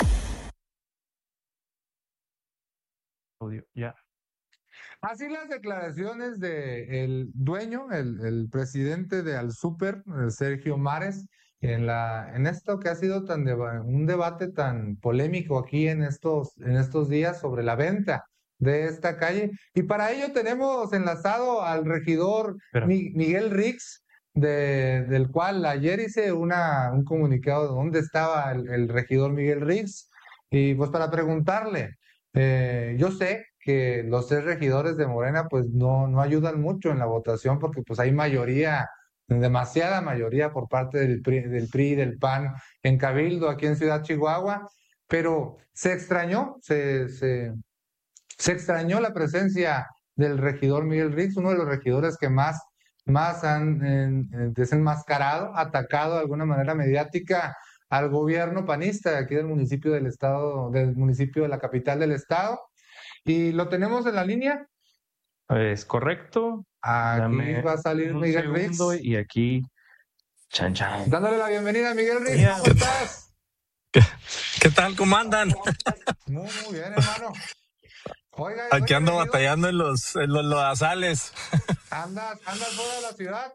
Ya. Así las declaraciones del dueño, el, el presidente de Al Super, eh, Sergio Mares, en la, en esto que ha sido tan deba- un debate tan polémico aquí en estos, en estos días sobre la venta de esta calle. Y para ello tenemos enlazado al regidor Pero- Mi- Miguel Rix, de, del cual ayer hice una, un comunicado de dónde estaba el, el regidor Miguel Rix. Y pues para preguntarle, eh, yo sé que los tres regidores de Morena pues no, no ayudan mucho en la votación porque pues hay mayoría, demasiada mayoría por parte del P R I, del P R I y del P A N en Cabildo aquí en Ciudad Chihuahua, pero se extrañó, se, se, se extrañó la presencia del regidor Miguel Rix, uno de los regidores que más, más han en- en- desenmascarado, atacado de alguna manera mediática al gobierno panista de aquí del municipio del estado, del municipio de la capital del estado. Y lo tenemos en la línea. Es correcto. Aquí Dame va a salir un Miguel Rix. segundo y aquí, chan, chan. Dándole la bienvenida a Miguel Rix. Mira. ¿Cómo estás? ¿Qué tal? ¿Cómo andan? Muy, muy bien, hermano. Oiga, Aquí oiga, ando regidor, batallando en los, en los lodazales. ¿Andas, andas fuera de la ciudad?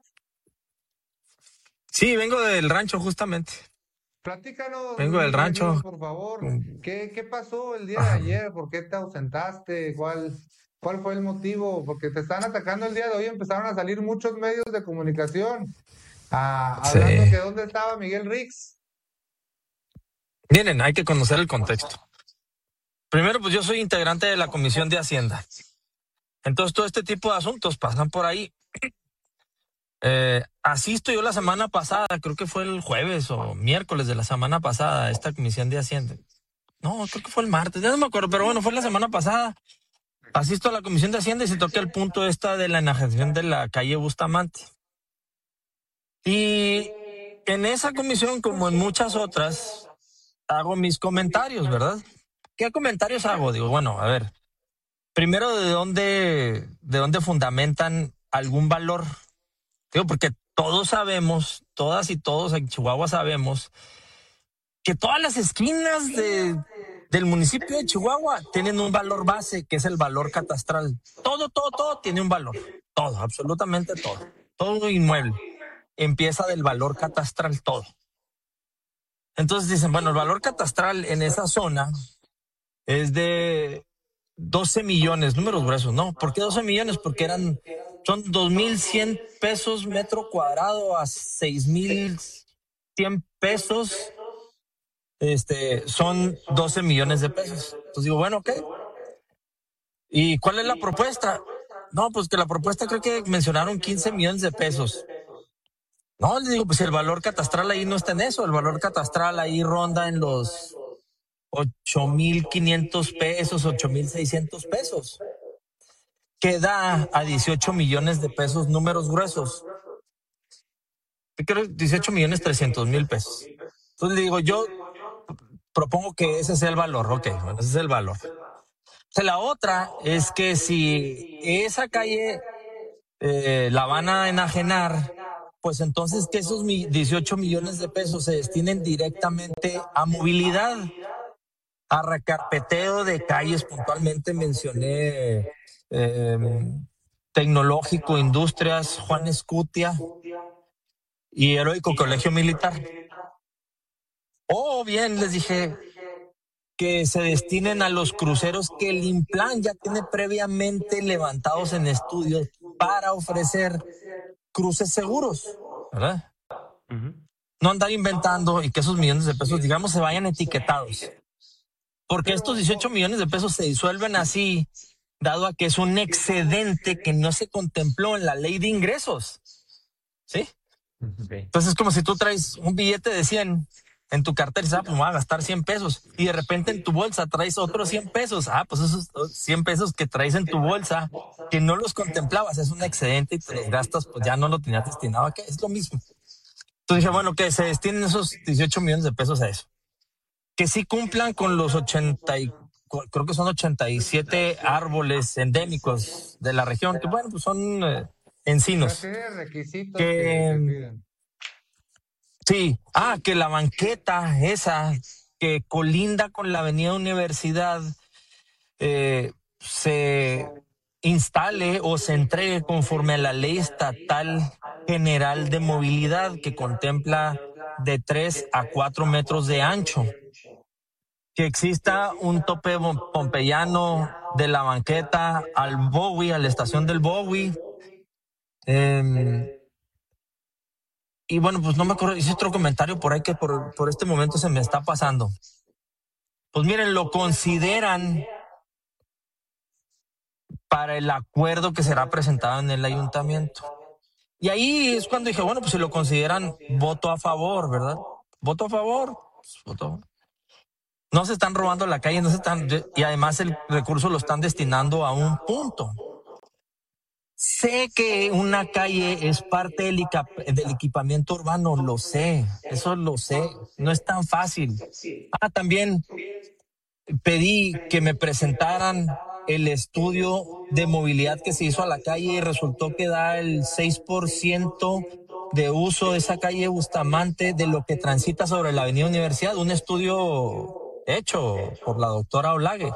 Sí, vengo del rancho justamente. Platícanos, Vengo del rancho. regidor, por favor. ¿Qué, qué pasó el día de ayer? ¿Por qué te ausentaste? ¿Cuál, cuál fue el motivo? Porque te están atacando el día de hoy. Empezaron a salir muchos medios de comunicación ah, Sí. hablando que dónde estaba Miguel Rix. Miren, hay que conocer el contexto. Primero, pues yo soy integrante de la Comisión de Hacienda. Entonces, todo este tipo de asuntos pasan por ahí. Eh, asisto yo la semana pasada, creo que fue el jueves o miércoles de la semana pasada, a esta Comisión de Hacienda. No, creo que fue el martes, ya no me acuerdo, pero bueno, fue la semana pasada. Asisto a la Comisión de Hacienda y se toca el punto esta de la enajenación de la calle Bustamante. Y en esa comisión, como en muchas otras, hago mis comentarios, ¿verdad? ¿Qué comentarios hago? Digo, bueno, a ver, primero, ¿de dónde, de dónde fundamentan algún valor? Digo, porque todos sabemos, todas y todos en Chihuahua sabemos, que todas las esquinas de, del municipio de Chihuahua tienen un valor base, que es el valor catastral. Todo, todo, todo tiene un valor. Todo, absolutamente todo. Todo inmueble empieza del valor catastral, todo. Entonces dicen, bueno, el valor catastral en esa zona es de doce millones, números gruesos, ¿no? ¿Por qué doce millones? Porque eran, son dos mil cien pesos metro cuadrado a seis mil cien pesos. Este, son doce millones de pesos. Entonces digo, bueno, ok. ¿Y cuál es la propuesta? No, pues que la propuesta creo que mencionaron quince millones de pesos. No, les digo, pues el valor catastral ahí no está en eso. El valor catastral ahí ronda en los ocho mil quinientos pesos, ocho mil seiscientos pesos. Que da a dieciocho millones de pesos, números gruesos. Creo dieciocho millones trescientos mil pesos. Entonces le digo, yo propongo que ese sea el valor. Ok, bueno, ese es el valor. O sea, la otra es que si esa calle eh, la van a enajenar, pues entonces que esos dieciocho millones de pesos se destinen directamente a movilidad, a recarpeteo de calles. Puntualmente mencioné eh, Tecnológico, Industrias, Juan Escutia y Heroico Colegio Militar. O bien les dije que se destinen a los cruceros que el INPLAN ya tiene previamente levantados en estudios para ofrecer cruces seguros, ¿verdad? Uh-huh. No andar inventando y que esos millones de pesos, digamos, se vayan etiquetados. Porque estos dieciocho millones de pesos se disuelven así, dado a que es un excedente que no se contempló en la ley de ingresos. ¿Sí? Okay. Entonces es como si tú traes un billete de cien en tu cartera y dices, ah, pues me voy a gastar cien pesos. Y de repente en tu bolsa traes otros cien pesos. Ah, pues esos cien pesos que traes en tu bolsa, que no los contemplabas, es un excedente y te los gastas, pues ya no lo tenías destinado. ¿Qué? Es lo mismo. Entonces dije, bueno, que se destinen esos dieciocho millones de pesos a eso. Que sí cumplan con los ochenta, y, creo que son ochenta y siete árboles endémicos de la región, que bueno, pues son eh, encinos. ¿Qué requisitos que, que te piden? Sí, ah, que la banqueta esa que colinda con la avenida Universidad eh, se instale o se entregue conforme a la ley estatal general de movilidad, que contempla de tres a cuatro metros de ancho. Que exista un tope pompeyano de la banqueta al Bowie, a la estación del Bowie. Eh, y bueno, pues no me acuerdo, hice otro comentario por ahí que por, por este momento se me está pasando. Pues miren, lo consideran para el acuerdo que será presentado en el ayuntamiento. Y ahí es cuando dije, bueno, pues si lo consideran, voto a favor, ¿verdad? Voto a favor, pues, voto a favor. No se están robando la calle, no se están, y además el recurso lo están destinando a un punto. Sé que una calle es parte del, del equipamiento urbano, lo sé, eso lo sé, no es tan fácil. Ah, también pedí que me presentaran el estudio de movilidad que se hizo a la calle y resultó que da el seis por ciento de uso de esa calle Bustamante de lo que transita sobre la avenida Universidad, un estudio hecho por la doctora Olague.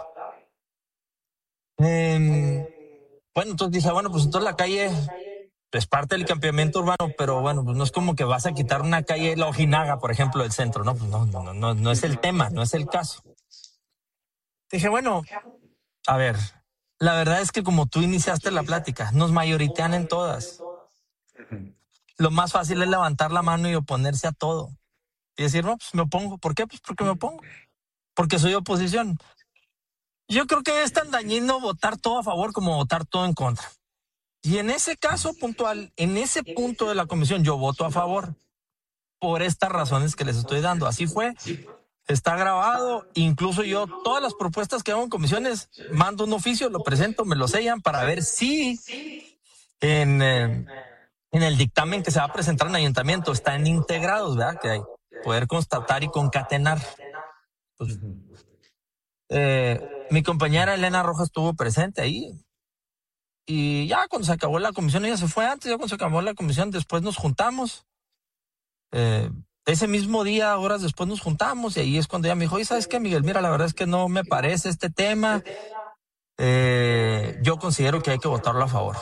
Eh, bueno, entonces dice, bueno, pues entonces la calle es parte del equipamiento urbano, pero bueno, pues no es como que vas a quitar una calle, la Ojinaga, por ejemplo, del centro, no, pues no, no, no, no es el tema, no es el caso. Dije, bueno, a ver, la verdad es que como tú iniciaste la plática, nos mayoritean en todas. Lo más fácil es levantar la mano y oponerse a todo. Y decir, no, pues me opongo. ¿Por qué? Pues porque me opongo. Porque soy oposición. Yo creo que es tan dañino votar todo a favor como votar todo en contra. Y en ese caso puntual, en ese punto de la comisión, yo voto a favor por estas razones que les estoy dando. Así fue, está grabado. Incluso yo, todas las propuestas que hago en comisiones, mando un oficio, lo presento, me lo sellan para ver si en, eh, en el dictamen que se va a presentar en el ayuntamiento están integrados, ¿verdad? Que hay poder constatar y concatenar. Pues, eh, mi compañera Elena Rojas estuvo presente ahí y ya cuando se acabó la comisión, ella se fue antes, ya cuando se acabó la comisión después nos juntamos, eh, ese mismo día, horas después, nos juntamos y ahí es cuando ella me dijo, oye, ¿sabes qué, Miguel? Mira, la verdad es que no me parece este tema. Eh, yo considero que hay que votarlo a favor.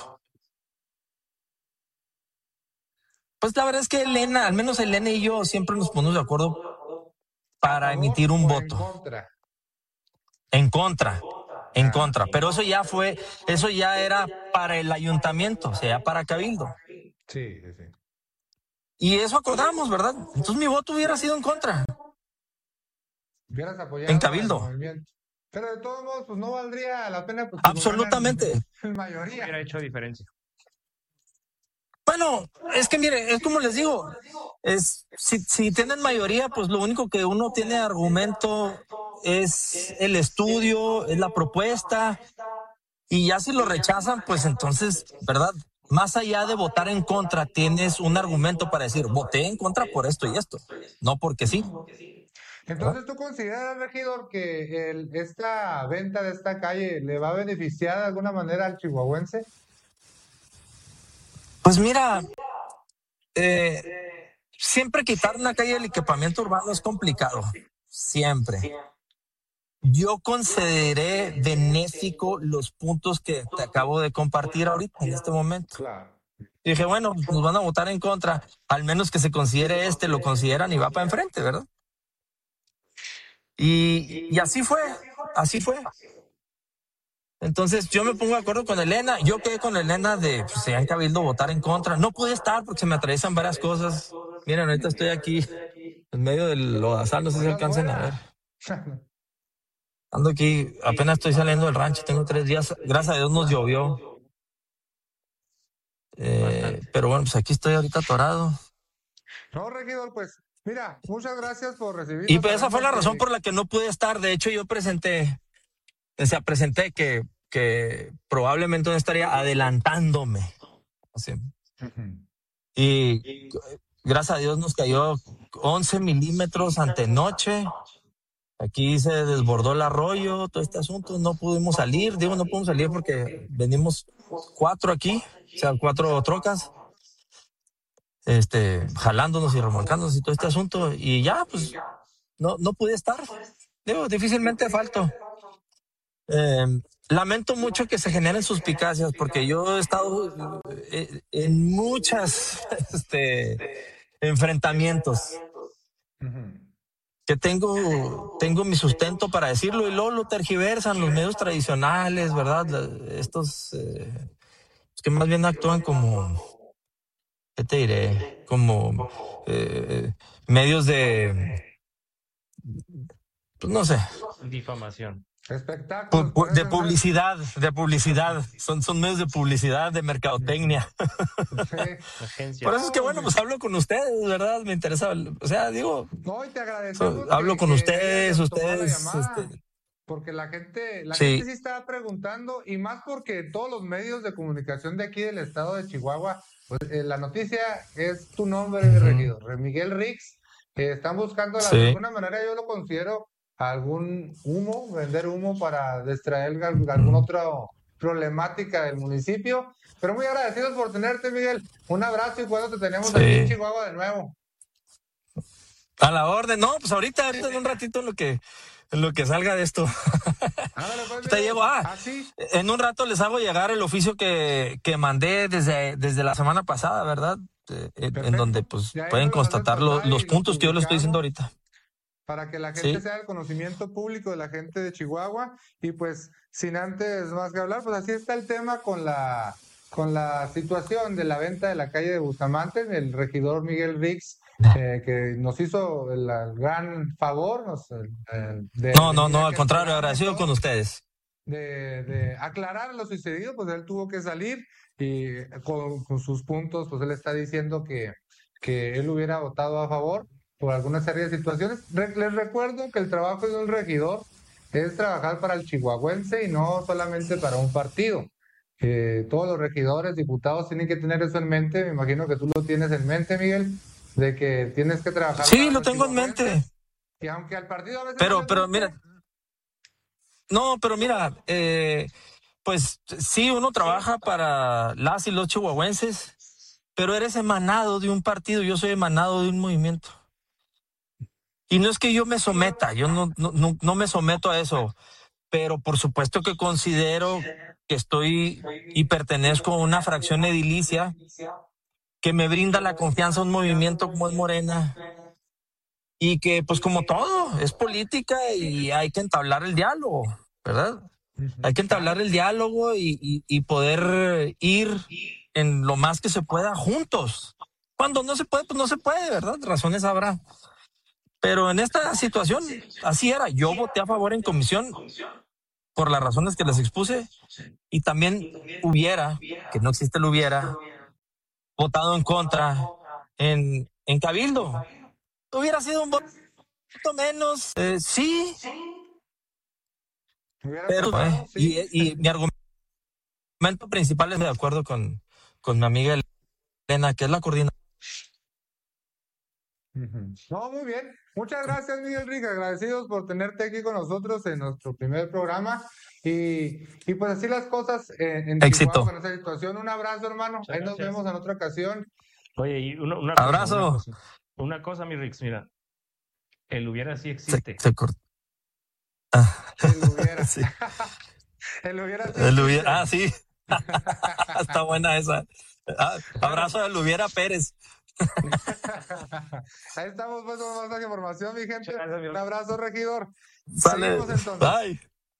Pues la verdad es que Elena, al menos Elena y yo siempre nos ponemos de acuerdo para emitir un voto. En contra. En contra. En contra. Pero eso ya fue, eso ya era para el ayuntamiento, o sea, para Cabildo. Sí, sí, sí. Y eso acordamos, ¿verdad? Entonces mi voto hubiera sido en contra. Hubieras apoyado en Cabildo. El movimiento. Pero de todos modos, pues no valdría la pena. Pues, absolutamente. En mayoría. Hubiera hecho diferencia. Bueno, es que mire, es como les digo, es si, si tienen mayoría, pues lo único que uno tiene argumento es el estudio, es la propuesta, y ya si lo rechazan, pues entonces, ¿verdad? Más allá de votar en contra, tienes un argumento para decir, voté en contra por esto y esto, no porque sí. Entonces, ¿tú consideras, regidor, que el, esta venta de esta calle le va a beneficiar de alguna manera al chihuahuense? Pues mira, eh, siempre quitar una calle del equipamiento urbano es complicado, siempre. Yo consideré benéfico los puntos que te acabo de compartir ahorita, en este momento. Claro. Y dije, bueno, nos van a votar en contra, al menos que se considere este, lo consideran y va para enfrente, ¿verdad? Y, y así fue, así fue. Entonces yo me pongo de acuerdo con Elena, yo quedé con Elena de, pues, si en Cabildo votar en contra. No pude estar porque se me atraviesan varias cosas. Miren, ahorita estoy aquí en medio del lodazal, no sé si alcancen a ver. Ando aquí, apenas estoy saliendo del rancho, tengo tres días, gracias a Dios nos llovió. Eh, pero bueno, pues aquí estoy ahorita atorado. No, regidor, pues, mira, muchas gracias por recibirnos. Y pues esa fue la razón por la que no pude estar. De hecho, yo presenté, o sea, presenté que, que probablemente no estaría adelantándome. Así. Uh-huh. Y gracias a Dios nos cayó once milímetros antenoche. Aquí se desbordó el arroyo, todo este asunto, no pudimos salir, digo no pudimos salir porque venimos cuatro aquí, o sea, cuatro trocas, este, jalándonos y remolcándonos y todo este asunto, y ya, pues, no, no pude estar, digo, difícilmente falto. Eh, lamento mucho que se generen suspicacias, porque yo he estado en muchas, este, enfrentamientos. Uh-huh. Que tengo, tengo mi sustento para decirlo y luego lo tergiversan los medios tradicionales, ¿verdad? Estos eh, que más bien actúan como, ¿qué te diré? Como eh, medios de, pues no sé. Difamación. Espectáculos. Pu- de publicidad, de publicidad. Son, son medios de publicidad, de mercadotecnia. Sí. Por eso es que bueno, pues hablo con ustedes, ¿verdad? Me interesa, o sea, digo. No, y te agradecemos. Hablo que, con que ustedes, ustedes. Este, porque la gente, la sí. gente sí estaba preguntando, y más porque todos los medios de comunicación de aquí del estado de Chihuahua, pues eh, la noticia es tu nombre, uh-huh. regidor, Miguel Rix. Eh, están buscando, sí. de alguna manera yo lo considero algún humo, vender humo para distraer alguna otra problemática del municipio. Pero muy agradecidos por tenerte, Miguel. Un abrazo y cuando te tenemos sí. aquí en Chihuahua de nuevo. A la orden. No, pues ahorita, ahorita en un ratito en lo que, en lo que salga de esto. Ándale, pues, te llevo, ah, ¿Ah, sí? En un rato les hago llegar el oficio que, que mandé desde, desde la semana pasada, ¿verdad? Eh, en donde pues ya pueden constatar lo, los puntos que yo les estoy diciendo ahorita. Para que la gente sí. sea el conocimiento público de la gente de Chihuahua. Y pues, sin antes más que hablar, pues así está el tema con la con la situación de la venta de la calle de Bustamante. El regidor Miguel Rix, eh, que nos hizo el, el gran favor. Nos, el, el, de, no, no, no, al contrario, agradecido con ustedes. De, de aclarar lo sucedido, pues él tuvo que salir y con, con sus puntos, pues él está diciendo que, que él hubiera votado a favor por alguna serie de situaciones. Re- les recuerdo que el trabajo de un regidor es trabajar para el chihuahuense y no solamente para un partido. Eh, todos los regidores, diputados tienen que tener eso en mente. Me imagino que tú lo tienes en mente, Miguel, de que tienes que trabajar. Sí, lo tengo en mente. Y aunque al partido a veces pero, no pero guste, mira, no, pero mira, eh, pues sí, uno trabaja para las y los chihuahuenses, pero eres emanado de un partido, yo soy emanado de un movimiento. Y no es que yo me someta, yo no, no, no, no me someto a eso, pero por supuesto que considero que estoy y pertenezco a una fracción edilicia que me brinda la confianza a un movimiento como es Morena y que pues como todo, es política y hay que entablar el diálogo, ¿verdad? Hay que entablar el diálogo y, y, y poder ir en lo más que se pueda juntos. Cuando no se puede, pues no se puede, ¿verdad? Razones habrá. Pero en esta situación, así era. Yo voté a favor en comisión por las razones que les expuse y también hubiera, que no existe el hubiera, votado en contra en, en Cabildo. Hubiera sido un voto menos, eh, sí. Pero, eh, y, y mi argumento principal es de acuerdo con, con mi amiga Elena, que es la coordinadora. No, muy bien. Muchas gracias, Miguel Rica. Agradecidos por tenerte aquí con nosotros en nuestro primer programa. Y, y pues así las cosas en, en Éxito. Chihuahua con esta situación. Un abrazo, hermano. Ahí nos vemos en otra ocasión. Oye, y una, una abrazo. Cosa, una, cosa, una cosa, mi Rix, mira. El hubiera sí existe. Se, se cortó. Ah. El hubiera. Sí. El hubiera sí. El hubiera. Ah, sí. Está buena esa. Ah, abrazo al hubiera Pérez. Ahí estamos pues con más información, mi gente. Gracias, un abrazo, regidor. Sale. Seguimos entonces. Bye.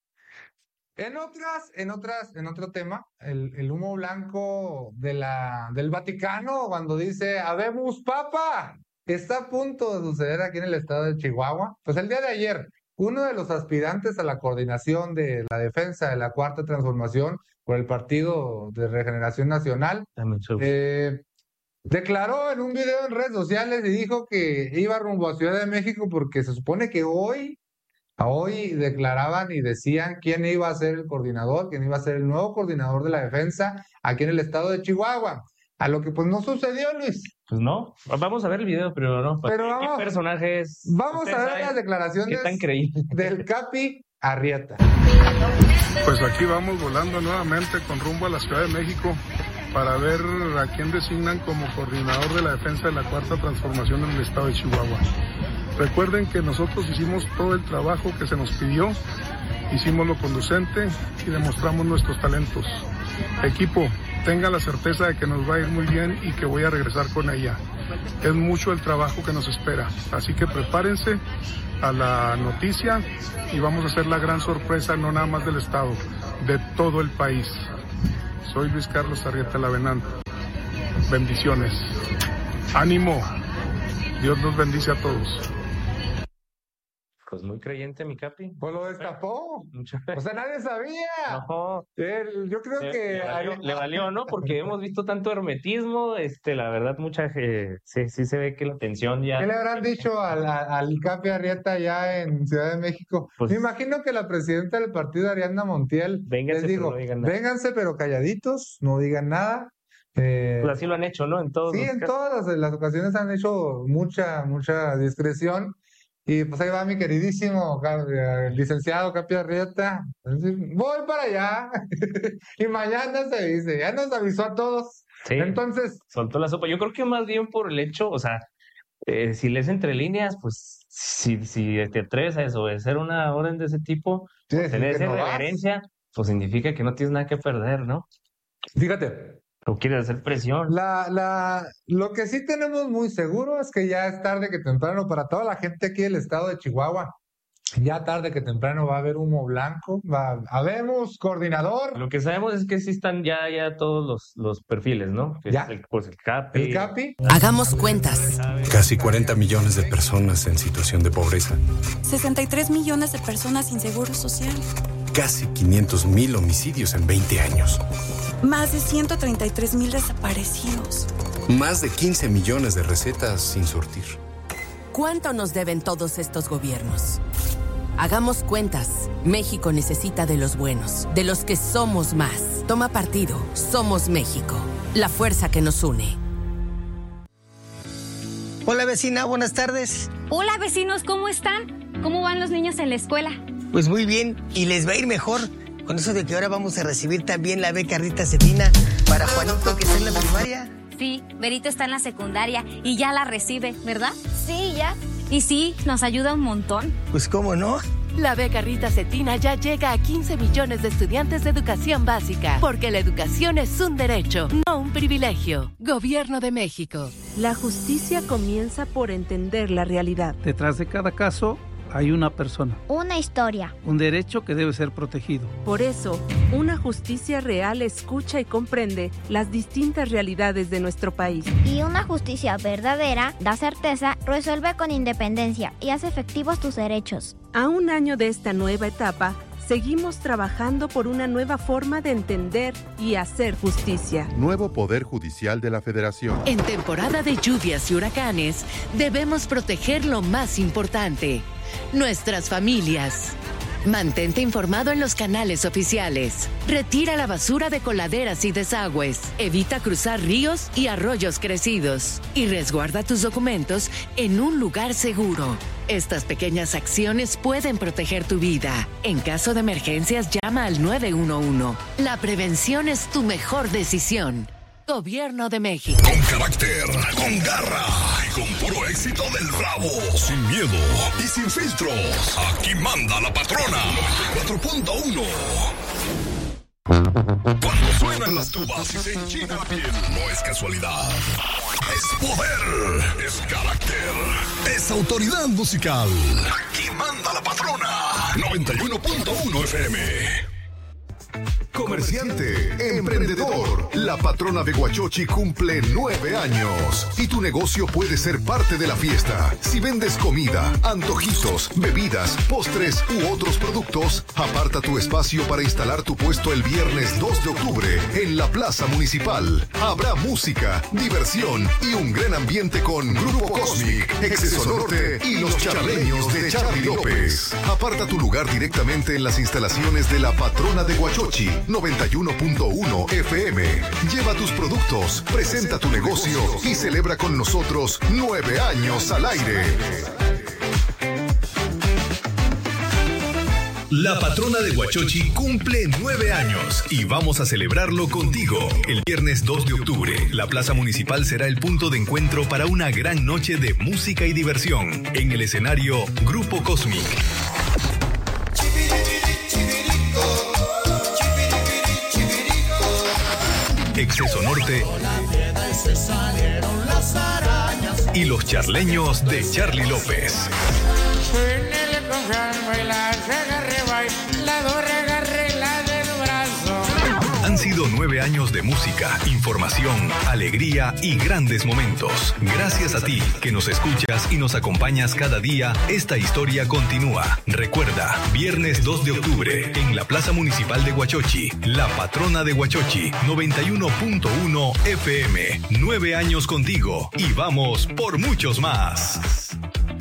En otras, en otras, en otro tema, el, el humo blanco de la, del Vaticano, cuando dice "Habemus Papa", está a punto de suceder aquí en el estado de Chihuahua. Pues el día de ayer, uno de los aspirantes a la coordinación de la defensa de la Cuarta Transformación por el Partido de Regeneración Nacional, eh, declaró en un video en redes sociales y dijo que iba rumbo a Ciudad de México porque se supone que hoy, hoy declaraban y decían quién iba a ser el coordinador, quién iba a ser el nuevo coordinador de la defensa aquí en el estado de Chihuahua. A lo que pues no sucedió, Luis. Pues no, vamos a ver el video, pero no. Pero vamos, ¿qué personajes? Vamos a ver las declaraciones del Capi Arrieta. Pues aquí vamos volando nuevamente con rumbo a la Ciudad de México para ver a quién designan como coordinador de la defensa de la Cuarta Transformación en el estado de Chihuahua. Recuerden que nosotros hicimos todo el trabajo que se nos pidió, hicimos lo conducente y demostramos nuestros talentos. Equipo, tenga la certeza de que nos va a ir muy bien y que voy a regresar con ella. Es mucho el trabajo que nos espera, así que prepárense a la noticia y vamos a hacer la gran sorpresa no nada más del estado, de todo el país. Soy Luis Carlos Arrieta Lavenán. Bendiciones. Ánimo. Dios nos bendice a todos. Pues muy creyente, mi Capi. Pues lo destapó. O sea, nadie sabía. No. Él, yo creo le, que... Le valió, le valió, ¿no? Porque hemos visto tanto hermetismo. Este, la verdad, mucha eh, sí, sí se ve que la tensión ya... ¿Qué le habrán dicho al, al Capi Arrieta allá en Ciudad de México? Pues, me imagino que la presidenta del partido, Ariadna Montiel, vénganse, les digo, pero no digan nada. Vénganse, pero calladitos, no digan nada. Eh, pues así lo han hecho, ¿no? En todos sí, en casos. Todas las, las ocasiones han hecho mucha, mucha discreción. Y pues ahí va mi queridísimo el licenciado Capi Arrieta. Voy para allá. Y mañana se dice, ya nos avisó a todos. Sí, entonces. Soltó la sopa. Yo creo que más bien por el hecho, o sea, eh, si lees entre líneas, pues si, si te atreves a desobedecer una orden de ese tipo, sí, tener esa no reverencia, pues significa que no tienes nada que perder, ¿no? Fíjate. ¿O quieres hacer presión? La, la, lo que sí tenemos muy seguro es que ya es tarde que temprano para toda la gente aquí del estado de Chihuahua. Ya tarde que temprano va a haber humo blanco, va, habemos coordinador. Lo que sabemos es que sí están ya, ya todos los, los perfiles, ¿no? Que ya. Es el, pues el Capi. El Capi. Hagamos cuentas. Casi cuarenta millones de personas en situación de pobreza. sesenta y tres millones de personas sin seguro social. Casi quinientos mil homicidios en veinte años. Más de ciento treinta y tres mil desaparecidos. Más de quince millones de recetas sin surtir. ¿Cuánto nos deben todos estos gobiernos? Hagamos cuentas. México necesita de los buenos, de los que somos más. Toma partido. Somos México. La fuerza que nos une. Hola, vecina. Buenas tardes. Hola, vecinos. ¿Cómo están? ¿Cómo van los niños en la escuela? Pues muy bien. Y les va a ir mejor. Con eso de que ahora vamos a recibir también la beca Rita Cedina para Juanito, que está en la primaria. Sí, Berito está en la secundaria y ya la recibe, ¿verdad? Sí, ya. Y sí, nos ayuda un montón. Pues cómo no. La beca Rita Cetina ya llega a quince millones de estudiantes de educación básica, porque la educación es un derecho, no un privilegio. Gobierno de México. La justicia comienza por entender la realidad. Detrás de cada caso hay una persona. Una historia. Un derecho que debe ser protegido. Por eso, una justicia real escucha y comprende las distintas realidades de nuestro país. Y una justicia verdadera da certeza, resuelve con independencia y hace efectivos tus derechos. A un año de esta nueva etapa, seguimos trabajando por una nueva forma de entender y hacer justicia. Nuevo Poder Judicial de la Federación. En temporada de lluvias y huracanes, debemos proteger lo más importante: nuestras familias. Mantente informado en los canales oficiales. Retira la basura de coladeras y desagües. Evita cruzar ríos y arroyos crecidos. Y resguarda tus documentos en un lugar seguro. Estas pequeñas acciones pueden proteger tu vida. En caso de emergencias, llama al nueve uno uno. La prevención es tu mejor decisión. Gobierno de México. Con carácter, con garra y con puro éxito del Bravo. Sin miedo y sin filtros. Aquí manda la patrona. cuatro punto uno. Cuando suenan las tubas y se enchina la piel, no es casualidad. Es poder, es carácter, es autoridad musical. Aquí manda la patrona. noventa y uno punto uno F M. Comerciante, emprendedor, la patrona de Huachochi cumple nueve años y tu negocio puede ser parte de la fiesta. Si vendes comida, antojitos, bebidas, postres u otros productos, aparta tu espacio para instalar tu puesto el viernes dos de octubre en la Plaza Municipal. Habrá música, diversión y un gran ambiente con Grupo Cosmic, Exceso Norte y los charleños de Charly López. Aparta tu lugar directamente en las instalaciones de la patrona de Huachochi, noventa y uno punto uno F M. Lleva tus productos, presenta tu negocio y celebra con nosotros nueve años al aire. La patrona de Huachochi cumple nueve años y vamos a celebrarlo contigo. El viernes dos de octubre, la Plaza Municipal será el punto de encuentro para una gran noche de música y diversión. En el escenario, Grupo Cosmic. Exceso Norte y los charleños de Charly López. Han sido nueve años de música, información, alegría y grandes momentos. Gracias a ti que nos escuchas y nos acompañas cada día, esta historia continúa. Recuerda, viernes dos de octubre, en la Plaza Municipal de Huachochi, la patrona de Huachochi, noventa y uno punto uno F M. Nueve años contigo y vamos por muchos más.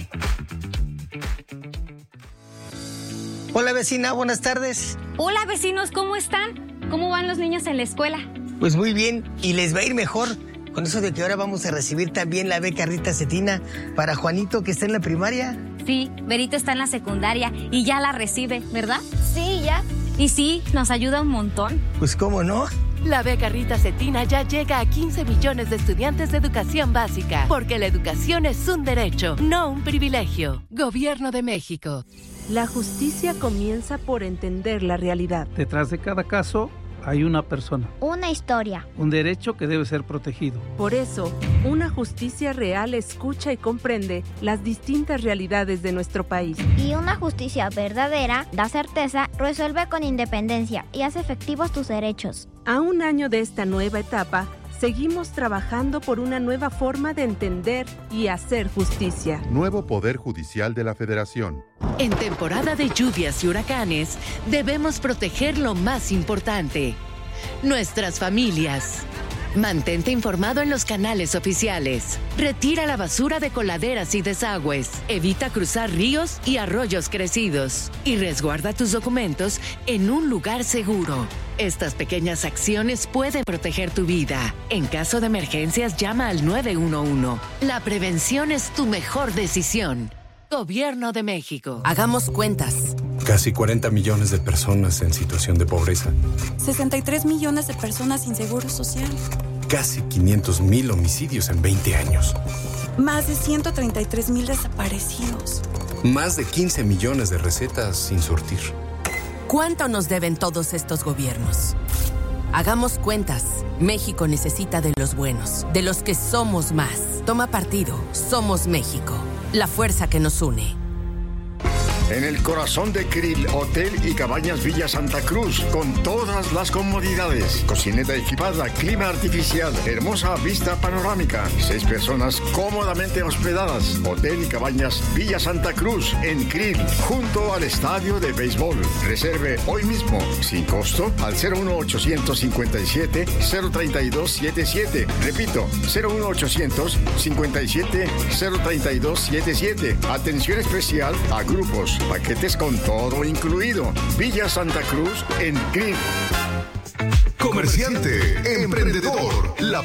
Hola vecina, buenas tardes. Hola vecinos, ¿cómo están? ¿Cómo van los niños en la escuela? Pues muy bien, y les va a ir mejor con eso de que ahora vamos a recibir también la beca Rita Cetina para Juanito, que está en la primaria. Sí, Berito está en la secundaria y ya la recibe, ¿verdad? Sí, ya. Y sí, nos ayuda un montón. Pues cómo no. La beca Rita Cetina ya llega a quince millones de estudiantes de educación básica, porque la educación es un derecho, no un privilegio. Gobierno de México. La justicia comienza por entender la realidad. Detrás de cada caso hay una persona. Una historia. Un derecho que debe ser protegido. Por eso, una justicia real escucha y comprende las distintas realidades de nuestro país. Y una justicia verdadera da certeza, resuelve con independencia y hace efectivos tus derechos. A un año de esta nueva etapa, seguimos trabajando por una nueva forma de entender y hacer justicia. Nuevo Poder Judicial de la Federación. En temporada de lluvias y huracanes, debemos proteger lo más importante: nuestras familias. Mantente informado en los canales oficiales. Retira la basura de coladeras y desagües. Evita cruzar ríos y arroyos crecidos. Y resguarda tus documentos en un lugar seguro. Estas pequeñas acciones pueden proteger tu vida. En caso de emergencias, llama al nueve uno uno. La prevención es tu mejor decisión. Gobierno de México. Hagamos cuentas. Casi cuarenta millones de personas en situación de pobreza. sesenta y tres millones de personas sin seguro social. Casi quinientos mil homicidios en veinte años. Más de ciento treinta y tres mil desaparecidos. Más de quince millones de recetas sin surtir. ¿Cuánto nos deben todos estos gobiernos? Hagamos cuentas. México necesita de los buenos, de los que somos más. Toma partido. Somos México. La fuerza que nos une. En el corazón de Krill, Hotel y Cabañas Villa Santa Cruz, con todas las comodidades. Cocineta equipada, clima artificial, hermosa vista panorámica. Seis personas cómodamente hospedadas. Hotel y Cabañas Villa Santa Cruz, en Krill, junto al estadio de béisbol. Reserve hoy mismo, sin costo, al cero uno ochocientos cincuenta y siete, cero treinta y dos setenta y siete. Repito, cero uno ochocientos cincuenta y siete, cero treinta y dos setenta y siete. Atención especial a grupos. Paquetes con todo incluido. Villa Santa Cruz en Krill. Comerciante, emprendedor, la